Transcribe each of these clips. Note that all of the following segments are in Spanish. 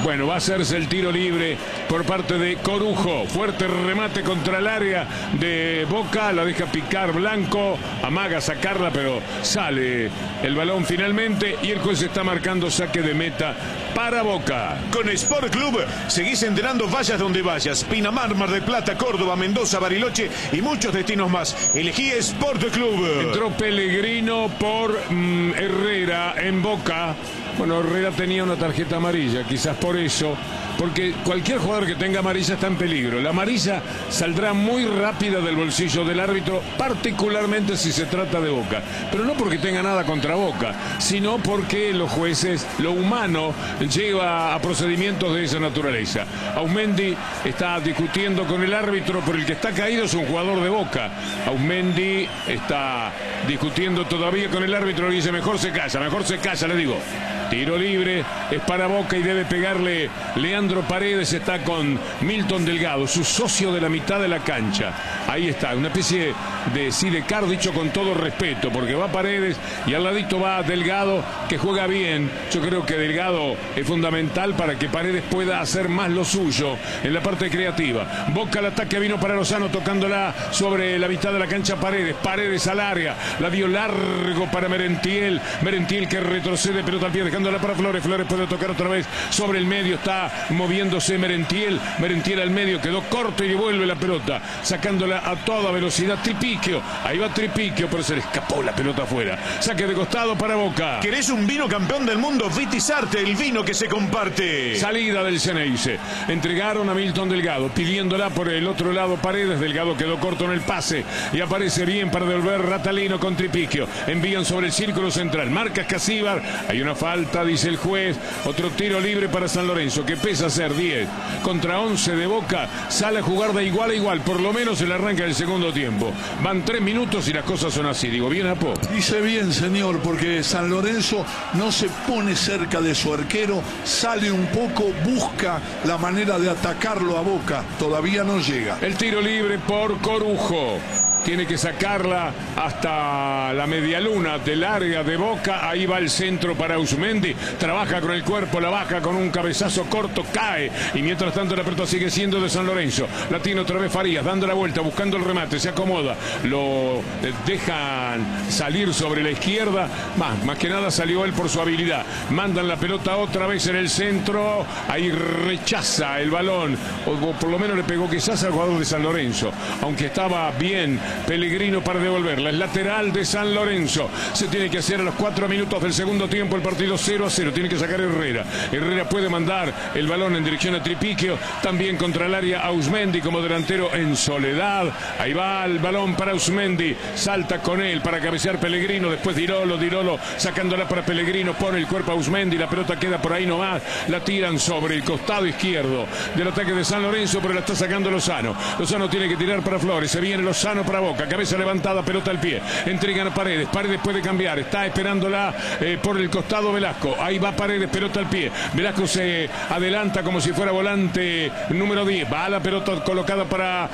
Bueno, va a hacerse el tiro libre por parte de Corujo. Fuerte remate contra el área de Boca. La deja picar Blanco. Amaga sacarla, pero sale el balón finalmente. Y el juez está marcando saque de meta para Boca. Con Sport Club seguís enterando, vayas donde vayas. Pinamar, Mar del Plata, Córdoba, Mendoza, Bariloche y muchos destinos más. Elegí Sport Club. Entró Pellegrino por Herrera en Boca. Bueno, Herrera tenía una tarjeta amarilla, quizás por eso, porque cualquier jugador que tenga amarilla está en peligro. La amarilla saldrá muy rápida del bolsillo del árbitro, particularmente si se trata de Boca. Pero no porque tenga nada contra Boca, sino porque los jueces, lo humano, lleva a procedimientos de esa naturaleza. Ausmendi está discutiendo con el árbitro, por el que está caído es un jugador de Boca. Ausmendi está discutiendo todavía con el árbitro, le dice mejor se calla, le digo. Tiro libre, es para Boca y debe pegarle Leandro Paredes. Está con Milton Delgado, su socio de la mitad de la cancha. Ahí está, una especie de sidecar, dicho con todo respeto, porque va Paredes y al ladito va Delgado, que juega bien. Yo creo que Delgado es fundamental para que Paredes pueda hacer más lo suyo en la parte creativa. Boca al ataque, vino para Lozano, tocándola sobre la mitad de la cancha. Paredes al área, la dio largo para Merentiel que retrocede, pelota al pie, dejándola para Flores puede tocar otra vez sobre el medio, está moviéndose Merentiel al medio, quedó corto y devuelve la pelota, sacándola a toda velocidad. Tripiquio, ahí va Tripiquio, pero se le escapó la pelota afuera. Saque de costado para Boca. ¿Querés un vino campeón del mundo? Vitizarte, el vino que se comparte. Salida del Ceneice, entregaron a Milton Delgado, pidiéndola por el otro lado Paredes. Delgado quedó corto en el pase y aparece bien para devolver Ratalino con Tripiquio. Envían sobre el círculo central, marca Escasíbar, hay una falta, dice el juez. Otro tiro libre para San Lorenzo, que pesa ser 10 contra 11 de Boca. Sale a jugar de igual a igual, por lo menos el arranque del segundo tiempo. Van 3 minutos y las cosas son así. Digo, bien, Apo. Dice bien, señor, porque San Lorenzo no se pone cerca de su arquero, sale un poco, busca la manera de atacarlo a Boca. Todavía no llega. El tiro libre por Corujo. Tiene que sacarla hasta la medialuna del área de Boca. Ahí va el centro para Ausmendi. Trabaja con el cuerpo, la baja con un cabezazo corto, cae. Y mientras tanto la pelota sigue siendo de San Lorenzo. La tiene otra vez Farías, dando la vuelta, buscando el remate. Se acomoda. Lo dejan salir sobre la izquierda. Más que nada salió él por su habilidad. Mandan la pelota otra vez en el centro. Ahí rechaza el balón. O por lo menos le pegó quizás al jugador de San Lorenzo. Aunque estaba bien Pellegrino para devolverla. El lateral de San Lorenzo. Se tiene que hacer a los 4 minutos del segundo tiempo el partido 0-0. Tiene que sacar Herrera. Herrera puede mandar el balón en dirección a Tripiquio. También contra el área Ausmendi como delantero en soledad. Ahí va el balón para Ausmendi. Salta con él para cabecear Pellegrino. Después Dirolo sacándola para Pellegrino. Pone el cuerpo a Ausmendi. La pelota queda por ahí nomás. La tiran sobre el costado izquierdo del ataque de San Lorenzo, pero la está sacando Lozano. Lozano tiene que tirar para Flores. Se viene Lozano para Boca, cabeza levantada, pelota al pie, entregan a Paredes puede cambiar, está esperándola por el costado Velasco, ahí va Paredes, pelota al pie, Velasco se adelanta como si fuera volante número 10, va la pelota colocada para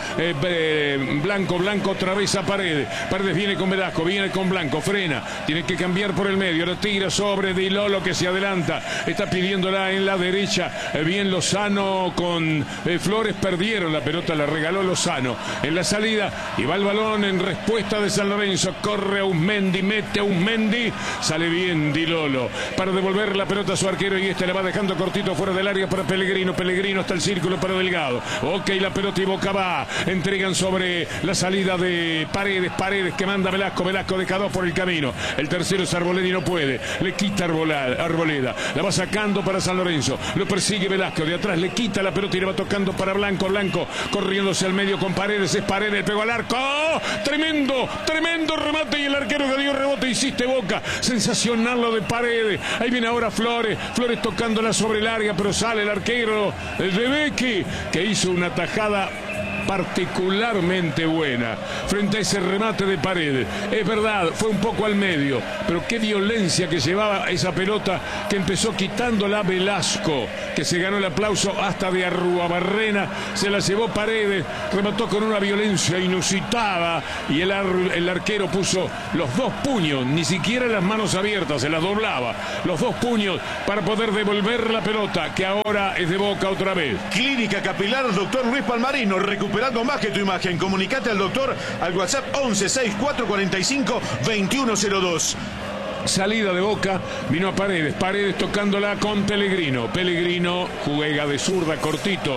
Blanco otra vez a Paredes viene con Velasco, viene con Blanco, frena, tiene que cambiar por el medio, la tira sobre Dilolo que se adelanta, está pidiéndola en la derecha, bien Lozano con Flores, perdieron la pelota, la regaló Lozano en la salida y va el balón en respuesta de San Lorenzo. Corre Ausmendi, mete Ausmendi, sale bien Dilolo para devolver la pelota a su arquero y le va dejando cortito fuera del área para Pellegrino hasta el círculo para Delgado. Ok, la pelota y Boca va, entregan sobre la salida de Paredes que manda Velasco deja 2 por el camino, el tercero es Arboleda y no puede, le quita Arboleda, la va sacando para San Lorenzo, lo persigue Velasco, de atrás le quita la pelota y le va tocando para Blanco corriéndose al medio con Paredes, Paredes, pegó al arco, tremendo remate y el arquero que dio rebote, insiste Boca, sensacional lo de Paredes, ahí viene ahora Flores tocándola sobre el área, pero sale el arquero de Becchi, que hizo una tajada particularmente buena frente a ese remate de Paredes. Es verdad, fue un poco al medio, pero qué violencia que llevaba esa pelota, que empezó quitándola Velasco, que se ganó el aplauso hasta de Arruabarrena, se la llevó Paredes, remató con una violencia inusitada y el arquero puso los dos puños, ni siquiera las manos abiertas, se las doblaba, los dos puños para poder devolver la pelota, que ahora es de Boca otra vez. Clínica Capilar Doctor Luis Palmarino, recuperando más que tu imagen. Comunicate al doctor al WhatsApp 11 64 45 2102. Salida de Boca, vino a Paredes, Paredes tocándola con Pellegrino, Pellegrino juega de zurda, cortito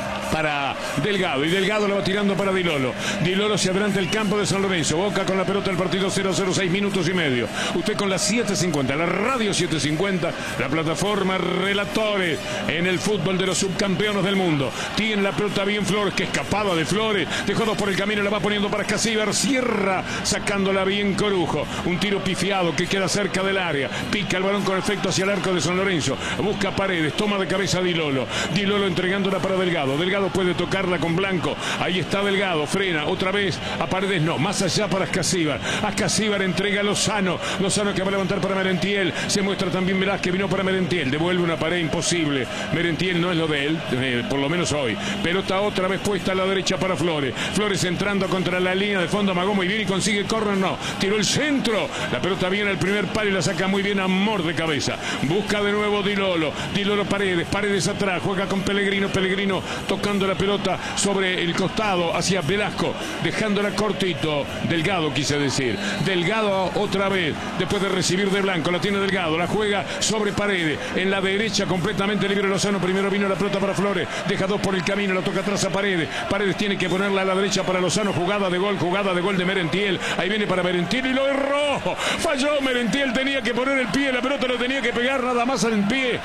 para Delgado, y Delgado lo va tirando para Di Lolo. Di Lolo se adelanta el campo de San Lorenzo. Boca con la pelota del partido 0-0, 6 minutos y medio. Usted con la 750, la radio 750, la plataforma Relatores en el fútbol de los subcampeones del mundo. Tiene la pelota bien Flores, que escapaba de Flores, dejó dos por el camino, la va poniendo para Escasíbar, cierra sacándola bien Corujo. Un tiro pifiado que queda cerca del área, pica el balón con efecto hacia el arco de San Lorenzo, busca Paredes, toma de cabeza Di Lolo entregándola para Delgado. Delgado puede tocarla con Blanco, ahí está Delgado, frena otra vez a Paredes, no, más allá para Escasíbar. Escasíbar entrega a Lozano que va a levantar para Merentiel, se muestra también Velázquez, vino para Merentiel, devuelve una pared imposible. Merentiel no es lo de él, por lo menos hoy. Pelota otra vez puesta a la derecha para Flores, Flores entrando contra la línea de fondo, amagó muy bien y consigue córner, no, tiró el centro, la pelota viene al primer palo y la saca muy bien Amor de cabeza, busca de nuevo Di Lolo Paredes atrás, juega con Pellegrino tocando la pelota sobre el costado hacia Velasco, dejándola cortito. Delgado quise decir, Delgado otra vez, después de recibir de Blanco, la tiene Delgado, la juega sobre Paredes, en la derecha completamente libre Lozano, primero vino la pelota para Flores, deja dos por el camino, la toca atrás a Paredes tiene que ponerla a la derecha para Lozano, jugada de gol de Merentiel, ahí viene para Merentiel y lo erró, falló Merentiel, tenía que poner el pie, la pelota lo tenía que pegar nada más al pie,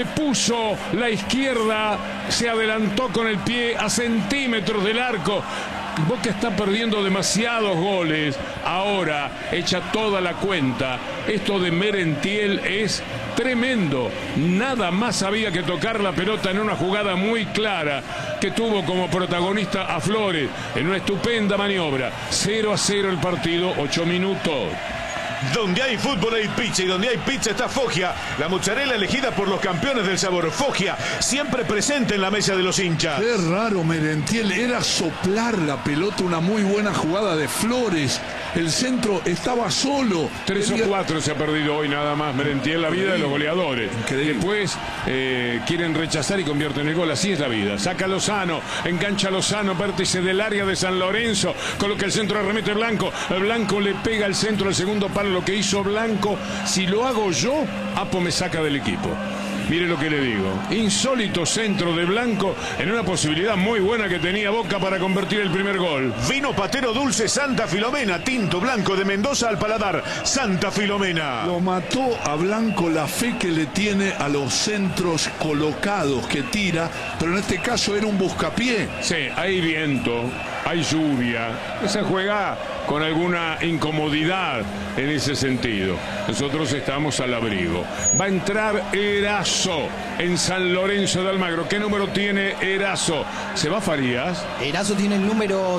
puso la izquierda, se adelantó con el pie a centímetros del arco. Boca está perdiendo demasiados goles, ahora echa toda la cuenta. Esto de Merentiel es tremendo, nada más había que tocar la pelota en una jugada muy clara que tuvo como protagonista a Flores en una estupenda maniobra. 0-0 el partido, 8 minutos. Donde hay fútbol hay pizza, y donde hay pizza está Foggia, la mozzarella elegida por los campeones del sabor. Foggia, siempre presente en la mesa de los hinchas. Qué raro Merentiel, era soplar la pelota, una muy buena jugada de Flores. El centro estaba solo. 3 o 4 se ha perdido hoy nada más Merentiel, la vida de los goleadores. Increíble. Después quieren rechazar y convierten el gol, así es la vida. Saca Lozano, engancha Lozano, vértice del área de San Lorenzo, coloca el centro, remete Blanco, el Blanco le pega el centro al segundo palo. Lo que hizo Blanco, si lo hago yo, Apo me saca del equipo. Mire lo que le digo, insólito centro de Blanco en una posibilidad muy buena que tenía Boca para convertir el primer gol. Vino patero dulce Santa Filomena, tinto blanco de Mendoza al paladar, Santa Filomena. Lo mató a Blanco la fe que le tiene a los centros colocados que tira, pero en este caso era un buscapié. Sí, hay viento, hay lluvia, se juega con alguna incomodidad en ese sentido. Nosotros estamos al abrigo. Va a entrar Erazo en San Lorenzo de Almagro. ¿Qué número tiene Erazo? ¿Se va Farías? Erazo tiene el número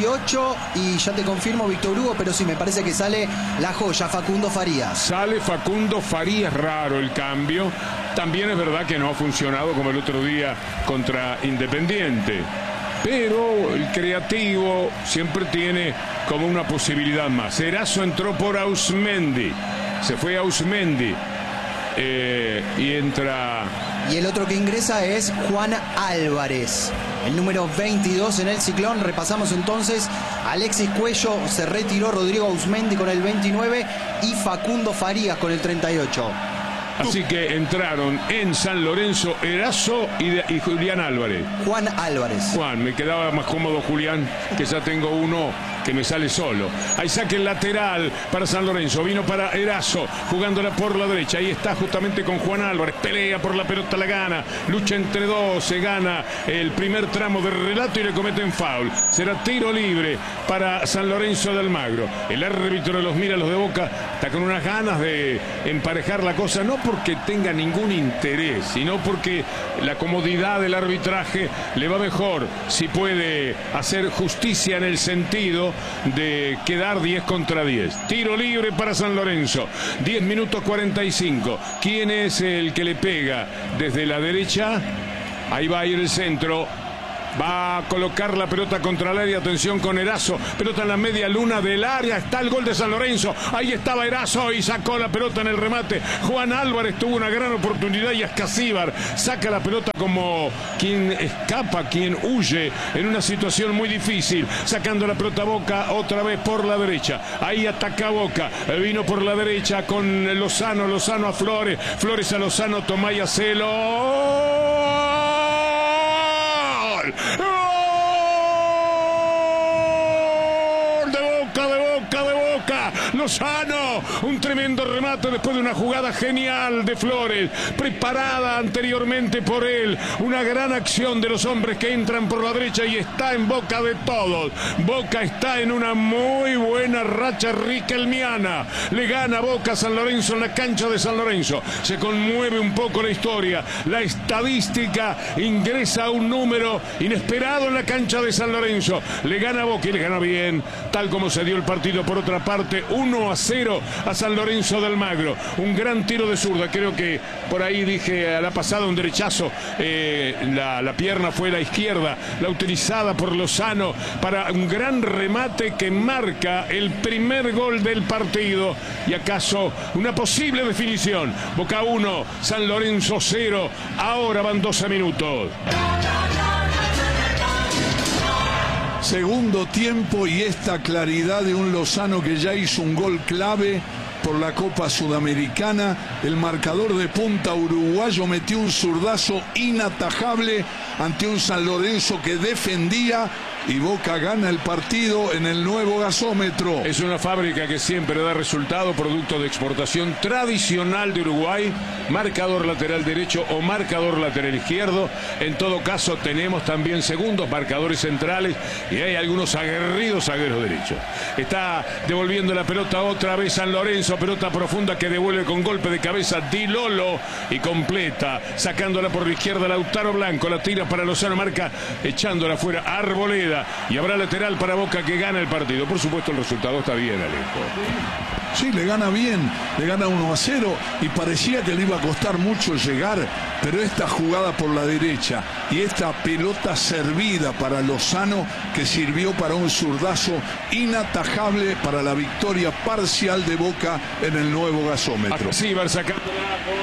18 y ya te confirmo Víctor Hugo, pero sí, me parece que sale la joya, Facundo Farías. Sale Facundo Farías, raro el cambio. También es verdad que no ha funcionado como el otro día contra Independiente. Pero el creativo siempre tiene como una posibilidad más. Erazo entró por Ausmendi. Se fue Ausmendi. Y entra... Y el otro que ingresa es Juan Álvarez, el número 22 en el Ciclón. Repasamos entonces: Alexis Cuello, se retiró Rodrigo Ausmendi con el 29 y Facundo Farías con el 38. Así que entraron en San Lorenzo Erazo y Julián Álvarez. Juan Álvarez. Juan, me quedaba más cómodo Julián, que ya tengo uno que me sale solo. Hay saque lateral para San Lorenzo, vino para Erazo, jugándola por la derecha, ahí está justamente con Juan Álvarez, pelea por la pelota, la gana, lucha entre dos, se gana el primer tramo de relato y le cometen foul. Será tiro libre para San Lorenzo de Almagro. El árbitro los mira, los de Boca, está con unas ganas de emparejar la cosa, no porque tenga ningún interés, sino porque la comodidad del arbitraje le va mejor si puede hacer justicia en el sentido de quedar 10 contra 10. Tiro libre para San Lorenzo, 10 minutos 45. ¿Quién es el que le pega desde la derecha? Ahí va a ir el centro. Va a colocar la pelota contra el área, atención con Erazo, pelota en la media luna del área, está el gol de San Lorenzo, ahí estaba Erazo y sacó la pelota en el remate. Juan Álvarez tuvo una gran oportunidad y Ascasíbar saca la pelota como quien escapa, quien huye en una situación muy difícil, sacando la pelota a Boca otra vez por la derecha. Ahí ataca Boca, vino por la derecha con Lozano, Lozano a Flores, Flores a Lozano, Tomaya Celo. ¡Gol! De Boca, Lozano, un tremendo remate después de una jugada genial de Flores, preparada anteriormente por él, una gran acción de los hombres que entran por la derecha y está en boca de todos. Boca está en una muy buena racha riquelmiana, le gana Boca a San Lorenzo en la cancha de San Lorenzo, se conmueve un poco la historia, la estadística ingresa a un número inesperado en la cancha de San Lorenzo, le gana Boca y le gana bien, tal como se dio el partido. Por otra parte, 1-0 a San Lorenzo de Almagro, un gran tiro de zurda, creo que por ahí dije a la pasada un derechazo, la pierna fue la izquierda, la utilizada por Lozano para un gran remate que marca el primer gol del partido y acaso una posible definición. Boca 1, San Lorenzo 0, ahora van 12 minutos. Segundo tiempo y esta claridad de un Lozano que ya hizo un gol clave por la Copa Sudamericana. El marcador de punta uruguayo metió un zurdazo inatajable ante un San Lorenzo que defendía y Boca gana el partido en el nuevo gasómetro. Es una fábrica que siempre da resultado, producto de exportación tradicional de Uruguay, marcador lateral derecho o marcador lateral izquierdo. En todo caso tenemos también segundos marcadores centrales y hay algunos aguerridos zagueros derechos. Está devolviendo la pelota otra vez San Lorenzo, pelota profunda que devuelve con golpe de cabeza Di Lolo y completa, sacándola por la izquierda Lautaro Blanco, la tira para Lozano, marca echándola fuera Arboleda y habrá lateral para Boca que gana el partido. Por supuesto el resultado está bien, Alejo. Sí, le gana bien, le gana 1-0 y parecía que le iba a costar mucho llegar, pero esta jugada por la derecha y esta pelota servida para Lozano que sirvió para un zurdazo inatajable para la victoria parcial de Boca en el nuevo gasómetro. Así va sacándola por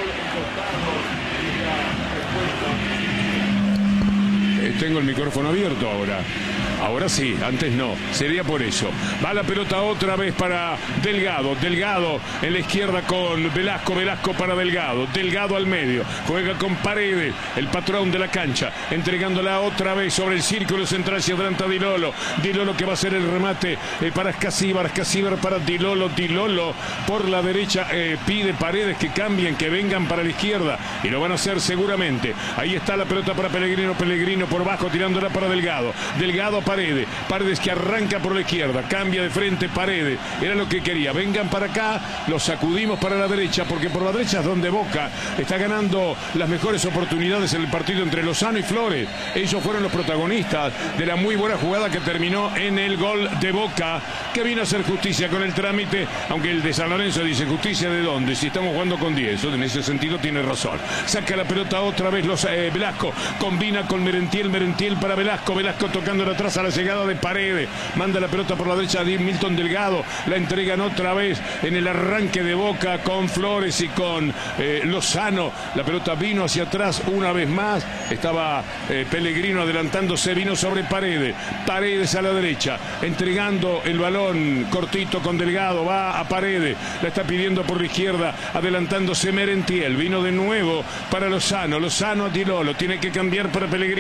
el costado. Tengo el micrófono abierto ahora. Ahora sí, antes no, sería por eso. Va la pelota otra vez para Delgado, Delgado en la izquierda con Velasco, Velasco para Delgado, Delgado al medio, juega con Paredes, el patrón de la cancha, entregándola otra vez sobre el círculo central, se adelanta Di Lolo, Di Lolo que va a hacer el remate para Ascasíbar, Ascasíbar para Di Lolo, Di Lolo por la derecha, pide Paredes que cambien, que vengan para la izquierda y lo van a hacer seguramente. Ahí está la pelota para Pellegrino, Pellegrino por bajo tirándola para Delgado, Delgado Paredes, Paredes que arranca por la izquierda, cambia de frente Paredes, era lo que quería, vengan para acá, los sacudimos para la derecha, porque por la derecha es donde Boca está ganando las mejores oportunidades en el partido entre Lozano y Flores. Ellos fueron los protagonistas de la muy buena jugada que terminó en el gol de Boca, que vino a hacer justicia con el trámite, aunque el de San Lorenzo dice justicia de dónde, si estamos jugando con 10, en ese sentido tiene razón. Saca la pelota otra vez Velasco, combina con Merentiel, Merentiel para Velasco, Velasco tocando atrás a la llegada de Paredes, manda la pelota por la derecha de Milton Delgado, la entregan otra vez en el arranque de Boca con Flores y con Lozano, la pelota vino hacia atrás una vez más, estaba Pellegrino adelantándose, vino sobre Paredes, Paredes a la derecha, entregando el balón cortito con Delgado, va a Paredes, la está pidiendo por la izquierda, adelantándose Merentiel, vino de nuevo para Lozano, Lozano a Di Lolo, tiene que cambiar para Pellegrino, primero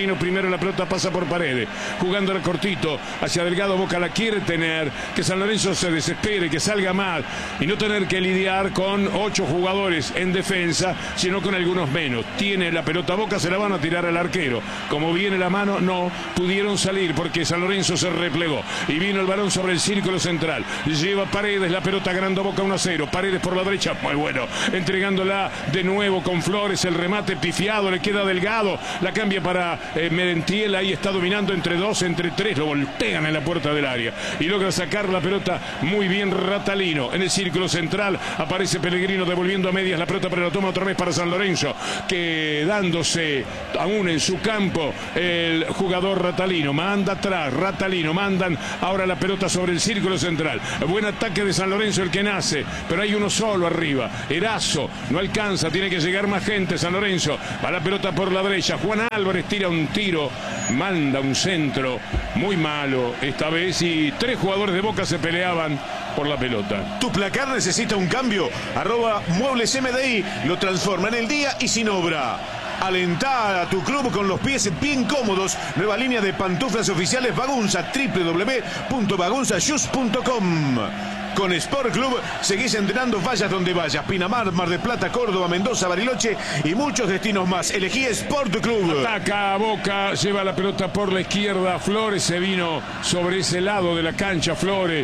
la pelota pasa por Paredes, jugándola cortito hacia Delgado. Boca la quiere tener, que San Lorenzo se desespere, que salga más y no tener que lidiar con 8 jugadores en defensa, sino con algunos menos. Tiene la pelota Boca, se la van a tirar al arquero. Como viene la mano, no pudieron salir porque San Lorenzo se replegó y vino el balón sobre el círculo central. Lleva Paredes, la pelota ganando Boca 1-0. Paredes por la derecha, muy bueno, entregándola de nuevo con Flores, el remate pifiado, le queda Delgado, la cambia para Merentiel, ahí está dominando entre 2, entre 3, lo voltean en la puerta del área y logra sacar la pelota muy bien Ratalino. En el círculo central aparece Pellegrino devolviendo a medias la pelota, pero la toma otra vez para San Lorenzo, quedándose aún en su campo el jugador Ratalino, manda atrás, Ratalino, mandan ahora la pelota sobre el círculo central. Buen ataque de San Lorenzo el que nace, pero hay uno solo arriba, Erazo, no alcanza, tiene que llegar más gente. San Lorenzo va la pelota por la derecha, Juan Álvarez tira un tiro, manda un centro muy malo esta vez y 3 jugadores de Boca se peleaban por la pelota. Tu placar necesita un cambio. @Muebles MDI lo transforma en el día y sin obra. Alentá a tu club con los pies bien cómodos. Nueva línea de pantuflas oficiales Bagunza, www.bagunzashoes.com. Con Sport Club seguís entrenando, vayas donde vayas. Pinamar, Mar del Plata, Córdoba, Mendoza, Bariloche y muchos destinos más. Elegí Sport Club. Ataca a Boca, lleva la pelota por la izquierda. Flores se vino sobre ese lado de la cancha. Flores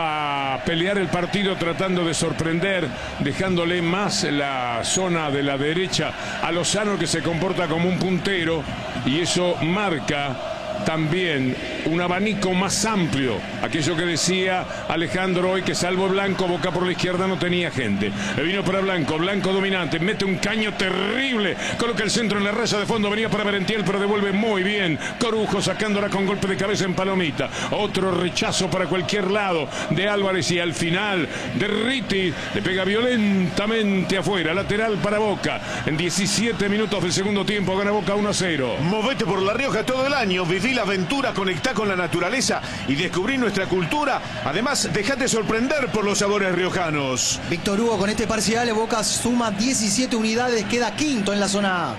a pelear el partido tratando de sorprender, dejándole más la zona de la derecha a Lozano, que se comporta como un puntero, y eso marca también un abanico más amplio, aquello que decía Alejandro hoy, que salvo Blanco, Boca por la izquierda no tenía gente. Le vino para Blanco, Blanco dominante, mete un caño terrible, coloca el centro en la raya de fondo, venía para Merentiel, pero devuelve muy bien Corujo, sacándola con golpe de cabeza en palomita. Otro rechazo para cualquier lado de Álvarez y al final de Riti le pega violentamente afuera, lateral para Boca. En 17 minutos del segundo tiempo gana Boca 1-0. Movete por La Rioja todo el año, viví la aventura, conectá con la naturaleza y descubrí nuestra cultura. Además, dejate sorprender por los sabores riojanos. Víctor Hugo, con este parcial Boca suma 17 unidades, queda quinto en la zona A.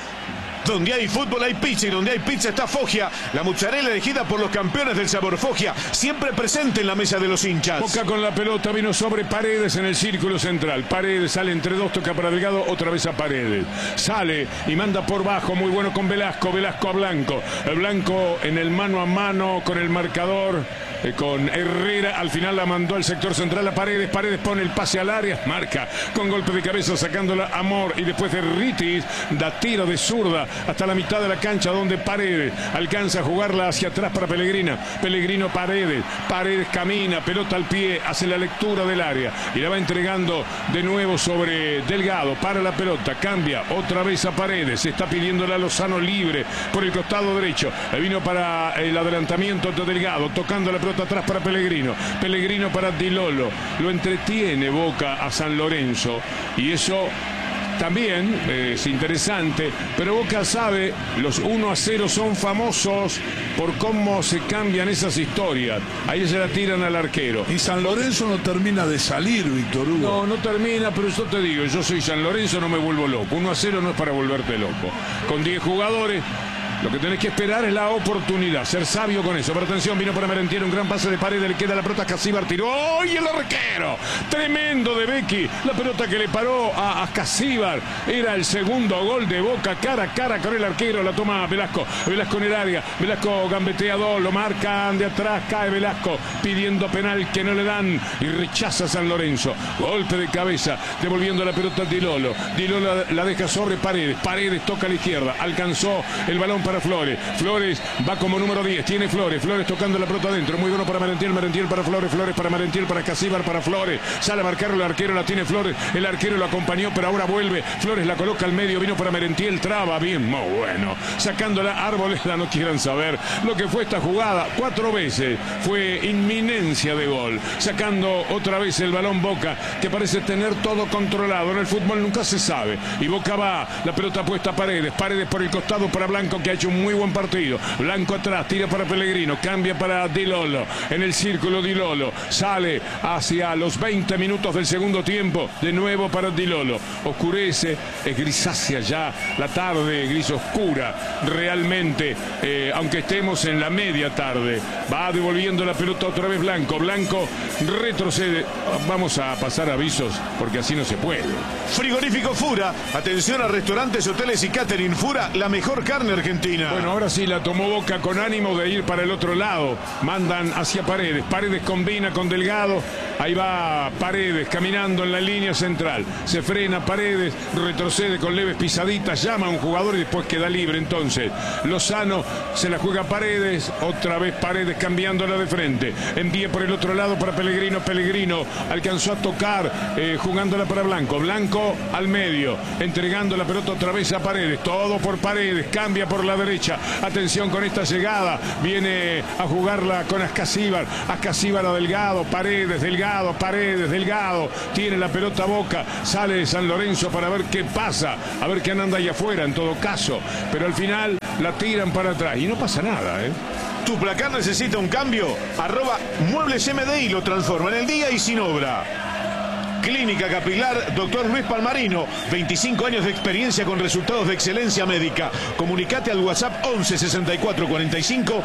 Donde hay fútbol hay pizza y donde hay pizza está Foggia, la mozzarella elegida por los campeones del sabor. Foggia, siempre presente en la mesa de los hinchas. Boca con la pelota, vino sobre Paredes en el círculo central. Paredes sale entre 2, toca para Delgado, otra vez a Paredes. Sale y manda por bajo, muy bueno con Velasco, Velasco a Blanco. El Blanco en el mano a mano con el marcador, con Herrera, al final la mandó al sector central a Paredes. Paredes pone el pase al área, marca con golpe de cabeza sacándola a Amor y después de Ritis da tiro de zurda hasta la mitad de la cancha, donde Paredes alcanza a jugarla hacia atrás para Pellegrino. Pellegrino, Paredes, Paredes camina, pelota al pie, hace la lectura del área y la va entregando de nuevo sobre Delgado. Para la pelota, cambia otra vez a Paredes, se está pidiéndola a Lozano libre por el costado derecho. Le vino para el adelantamiento de Delgado, tocando la pelota atrás para Pellegrino. Pellegrino para Di Lolo. Lo entretiene Boca a San Lorenzo y eso también es interesante, pero Boca sabe, los 1-0 son famosos por cómo se cambian esas historias. Ahí se la tiran al arquero. Y San Lorenzo no termina de salir, Víctor Hugo. No termina, pero yo te digo, yo soy San Lorenzo, no me vuelvo loco. 1-0 no es para volverte loco. Con 10 jugadores, lo que tenés que esperar es la oportunidad, ser sabio con eso. Pero atención, vino para Merentiel, un gran pase de Paredes, le queda la pelota a Casíbar, tiró, ¡y el arquero! Tremendo de Becchi, la pelota que le paró a Casíbar, era el segundo gol de Boca, cara a cara con el arquero, la toma Velasco, Velasco en el área, Velasco gambetea 2, lo marcan de atrás, cae Velasco, pidiendo penal que no le dan, y rechaza San Lorenzo, golpe de cabeza, devolviendo la pelota a Di Lolo, Di Lolo la deja sobre Paredes, Paredes toca a la izquierda, alcanzó el balón para Flores, Flores va como número 10, tiene Flores tocando la pelota adentro, muy bueno para Merentiel, Merentiel para Flores, Flores para Merentiel, para Casíbar, para Flores, sale a marcarlo, el arquero la tiene Flores, el arquero lo acompañó, pero ahora vuelve, Flores la coloca al medio, vino para Merentiel, traba bien, muy bueno, sacándola, Arboleda, no quieran saber lo que fue esta jugada, 4 veces fue inminencia de gol, sacando otra vez el balón Boca, que parece tener todo controlado, en el fútbol nunca se sabe, y Boca va, la pelota puesta a Paredes, Paredes por el costado para Blanco, que hecho un muy buen partido. Blanco atrás, tira para Pellegrino, cambia para Di Lollo. En el círculo Di Lollo, sale hacia los 20 minutos del segundo tiempo. De nuevo para Di Lollo. Oscurece, es grisácea ya la tarde, gris oscura. Realmente, aunque estemos en la media tarde, va devolviendo la pelota otra vez Blanco. Blanco retrocede. Vamos a pasar avisos porque así no se puede. Frigorífico Fura, atención a restaurantes, hoteles y catering. Fura, la mejor carne argentina. Bueno, ahora sí la tomó Boca con ánimo de ir para el otro lado. Mandan hacia Paredes. Paredes combina con Delgado. Ahí va Paredes caminando en la línea central. Se frena Paredes, retrocede con leves pisaditas, llama a un jugador y después queda libre. Entonces Lozano se la juega a Paredes. Otra vez Paredes cambiándola de frente. Envía por el otro lado para Pellegrino. Pellegrino alcanzó a tocar jugándola para Blanco. Blanco al medio, entregando la pelota otra vez a Paredes. Todo por Paredes, cambia por la derecha. Atención con esta llegada. Viene a jugarla con Ascasíbar. Ascasíbar a Delgado. Paredes, Delgado, Paredes, Delgado. Tiene la pelota Boca. Sale de San Lorenzo para ver qué pasa. A ver qué anda ahí afuera en todo caso. Pero al final la tiran para atrás. Y no pasa nada, ¿eh? ¿Tu placar necesita un cambio? @Muebles MDI lo transforma en el día y sin obra. Clínica Capilar Dr. Luis Palmarino, 25 años de experiencia con resultados de excelencia médica. Comunicate al WhatsApp 11 64 45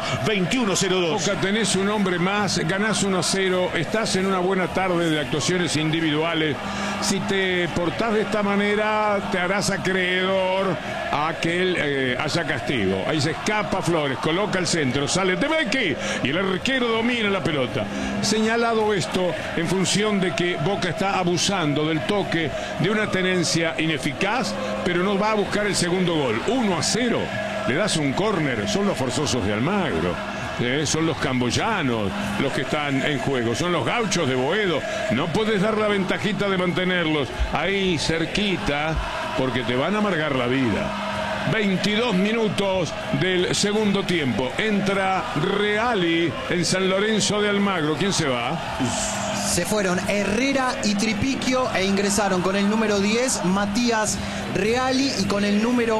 2102. Boca, tenés un hombre más, ganás 1-0, estás en una buena tarde de actuaciones individuales. Si te portás de esta manera, te harás acreedor a que haya castigo. Ahí se escapa Flores, coloca el centro, sale Tebeki y el arquero domina la pelota. Señalado esto, en función de que Boca está abusando del toque, de una tenencia ineficaz, pero no va a buscar el segundo gol. 1-0, le das un córner, son los forzosos de Almagro. Son los camboyanos los que están en juego, son los gauchos de Boedo. No puedes dar la ventajita de mantenerlos ahí cerquita porque te van a amargar la vida. 22 minutos del segundo tiempo. Entra Reali en San Lorenzo de Almagro. ¿Quién se va? Se fueron Herrera y Tripiquio e ingresaron con el número 10 Matías Reali y con el número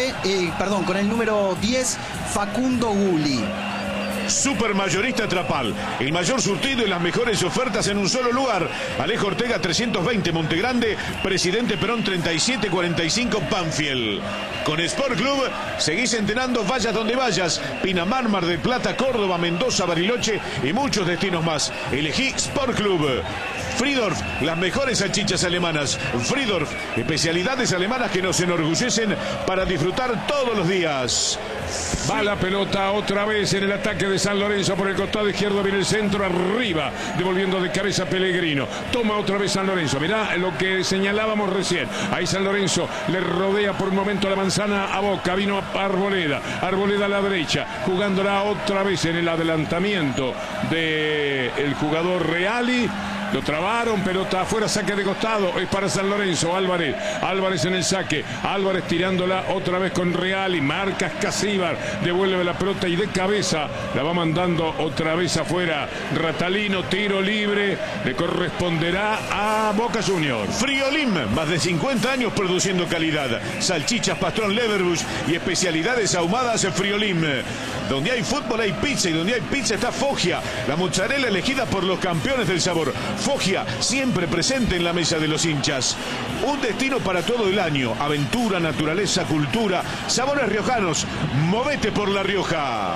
10 Facundo Gulli. Supermayorista Trapal, el mayor surtido y las mejores ofertas en un solo lugar. Alejo Ortega 320 Montegrande, Presidente Perón 3745 Banfield. Con Sport Club seguís entrenando, vayas donde vayas. Pinamar, Mar del Plata, Córdoba, Mendoza, Bariloche y muchos destinos más. Elegí Sport Club. Friedorf, las mejores salchichas alemanas. Friedorf, especialidades alemanas que nos enorgullecen para disfrutar todos los días. Va la pelota otra vez en el ataque de San Lorenzo por el costado izquierdo, viene el centro arriba, devolviendo de cabeza Pellegrino. Toma otra vez San Lorenzo, mirá lo que señalábamos recién. Ahí San Lorenzo le rodea por un momento la manzana a Boca, vino Arboleda, Arboleda a la derecha, jugándola otra vez en el adelantamiento del jugador Reali. Lo trabaron, pelota afuera, saque de costado, es para San Lorenzo, Álvarez en el saque, Álvarez tirándola otra vez con Reali, marca Ascasíbar, devuelve la pelota y de cabeza la va mandando otra vez afuera. Ratalino, tiro libre, le corresponderá a Boca Juniors. Friolim, más de 50 años produciendo calidad. Salchichas Pastrón Leverbush y especialidades ahumadas Friolim. Donde hay fútbol hay pizza y donde hay pizza está Foggia, la mozzarella elegida por los campeones del sabor. Foggia, siempre presente en la mesa de los hinchas. Un destino para todo el año. Aventura, naturaleza, cultura, sabores riojanos. Movete por La Rioja.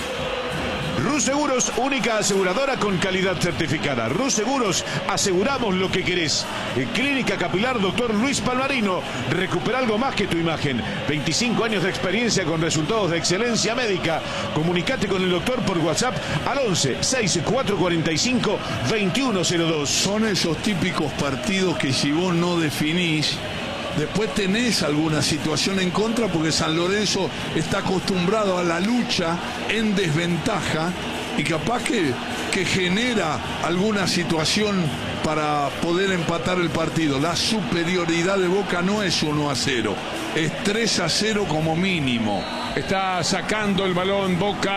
Rus Seguros, única aseguradora con calidad certificada. Rus Seguros, aseguramos lo que querés. Clínica Capilar Dr. Luis Palmarino, recupera algo más que tu imagen. 25 años de experiencia con resultados de excelencia médica. Comunicate con el doctor por WhatsApp al 11 6445 2102. Son esos típicos partidos que si vos no definís, después tenés alguna situación en contra porque San Lorenzo está acostumbrado a la lucha en desventaja y capaz que genera alguna situación para poder empatar el partido. La superioridad de Boca no es 1-0, es 3-0 como mínimo. Está sacando el balón Boca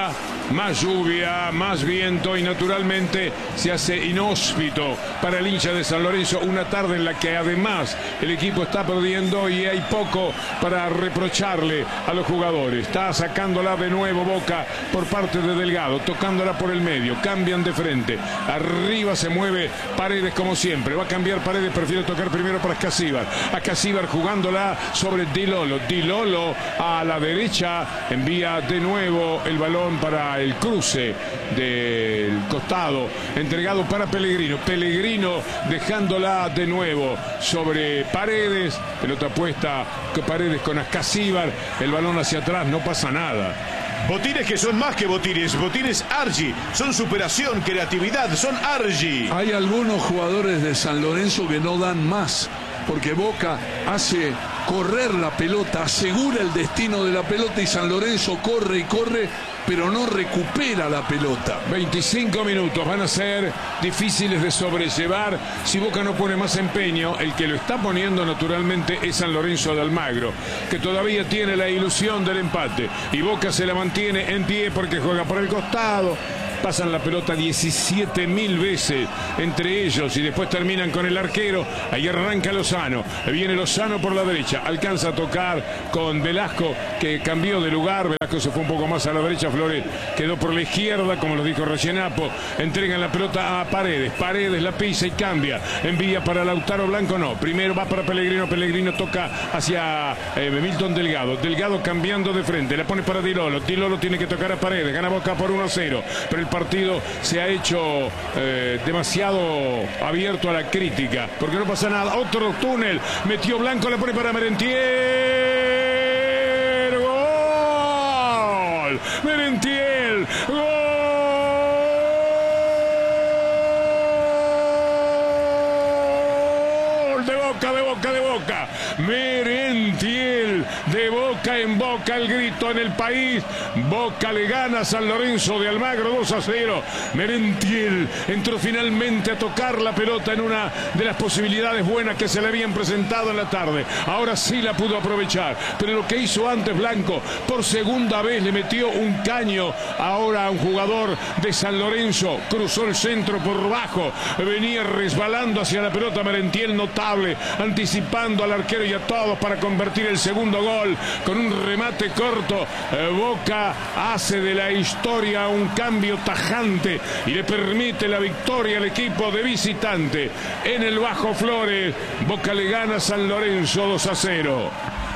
más lluvia, más viento y naturalmente se hace inhóspito para el hincha de San Lorenzo, una tarde en la que además el equipo está perdiendo y hay poco para reprocharle a los jugadores. Está sacándola de nuevo Boca por parte de Delgado, tocándola por el medio, cambian de frente, arriba se mueve Paredes como siempre, va a cambiar Paredes, prefiere tocar primero para Acasíbar jugándola sobre Di Lolo a la derecha, envía de nuevo el balón para el cruce del costado, entregado para Pellegrino dejándola de nuevo sobre Paredes, pelota puesta Paredes con Acasíbar, el balón hacia atrás, no pasa nada. Botines que son más que botines Argi, son superación, creatividad, son Argi. Hay algunos jugadores de San Lorenzo que no dan más, porque Boca hace correr la pelota, asegura el destino de la pelota y San Lorenzo corre y corre, pero no recupera la pelota. 25 minutos van a ser difíciles de sobrellevar si Boca no pone más empeño. El que lo está poniendo naturalmente es San Lorenzo de Almagro, que todavía tiene la ilusión del empate, y Boca se la mantiene en pie porque juega por el costado. Pasan la pelota 17.000 veces entre ellos y después terminan con el arquero. Ahí arranca Lozano, viene Lozano por la derecha, alcanza a tocar con Velasco, que cambió de lugar. Velasco se fue un poco más a la derecha, Flores quedó por la izquierda, como lo dijo Rechenapo. Entregan la pelota a Paredes, Paredes la pisa y cambia, envía para Lautaro Blanco, no, primero va para Pellegrino toca hacia Milton Delgado cambiando de frente, la pone para Di Lolo tiene que tocar a Paredes, gana Boca por 1-0, pero el partido se ha hecho demasiado abierto a la crítica, porque no pasa nada. Otro túnel, metió Blanco, le pone para Merentiel, gol, Merentiel, gol de Boca, Merentiel, de boca en boca el grito en el país. Boca le gana a San Lorenzo de Almagro 2-0. Merentiel entró finalmente a tocar la pelota en una de las posibilidades buenas que se le habían presentado en la tarde. Ahora sí la pudo aprovechar, pero lo que hizo antes Blanco, por segunda vez le metió un caño ahora a un jugador de San Lorenzo, cruzó el centro por bajo, venía resbalando hacia la pelota Merentiel, notable, anticipando al arquero y a todos para convertir el segundo gol con un remate corto. Boca hace de la historia un cambio tajante y le permite la victoria al equipo de visitante en el Bajo Flores. Boca le gana a San Lorenzo 2-0.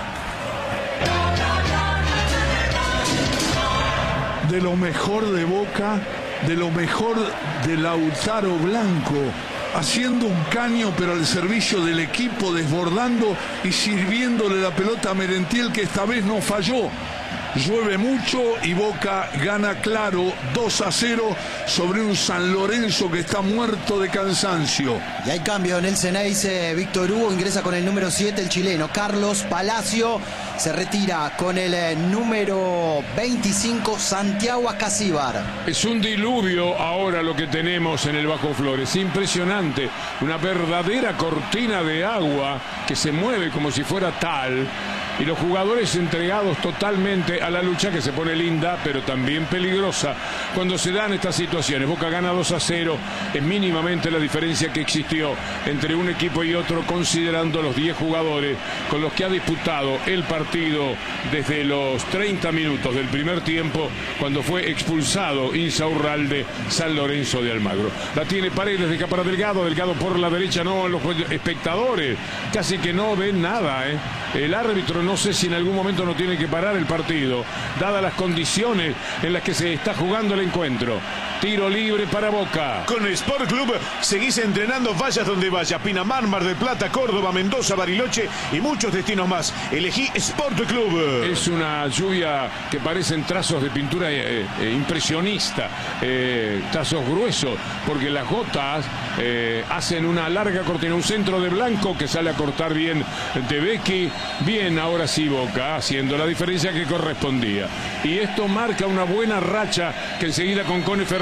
De lo mejor de Boca, de lo mejor de Lautaro Blanco, haciendo un caño pero al servicio del equipo, desbordando y sirviéndole la pelota a Merentiel, que esta vez no falló. Llueve mucho y Boca gana claro 2-0 sobre un San Lorenzo que está muerto de cansancio. Y hay cambio en el Ceneice. Víctor Hugo ingresa con el número 7, el chileno Carlos Palacio se retira con el número 25, Santiago Acasíbar. Es un diluvio ahora lo que tenemos en el Bajo Flores, impresionante, una verdadera cortina de agua que se mueve como si fuera tal, y los jugadores entregados totalmente a la lucha, que se pone linda pero también peligrosa cuando se dan estas situaciones. Boca gana 2-0, es mínimamente la diferencia que existió entre un equipo y otro, considerando los 10 jugadores con los que ha disputado el partido desde los 30 minutos del primer tiempo, cuando fue expulsado Insaurralde, San Lorenzo de Almagro. La tiene Paredes, deja para Delgado por la derecha, no, los espectadores casi que no ven nada, El árbitro no sé si en algún momento no tiene que parar el partido, dadas las condiciones en las que se está jugando el encuentro. Tiro libre para Boca. Con Sport Club seguís entrenando, vayas donde vaya. Pinamar, Mar del Plata, Córdoba, Mendoza, Bariloche y muchos destinos más. Elegí Sport Club. Es una lluvia que parecen trazos de pintura impresionista, trazos gruesos, porque las gotas hacen una larga cortina, un centro de Blanco que sale a cortar bien de Becky. Bien, ahora sí Boca, haciendo la diferencia que correspondía. Y esto marca una buena racha que enseguida con Cone Fernández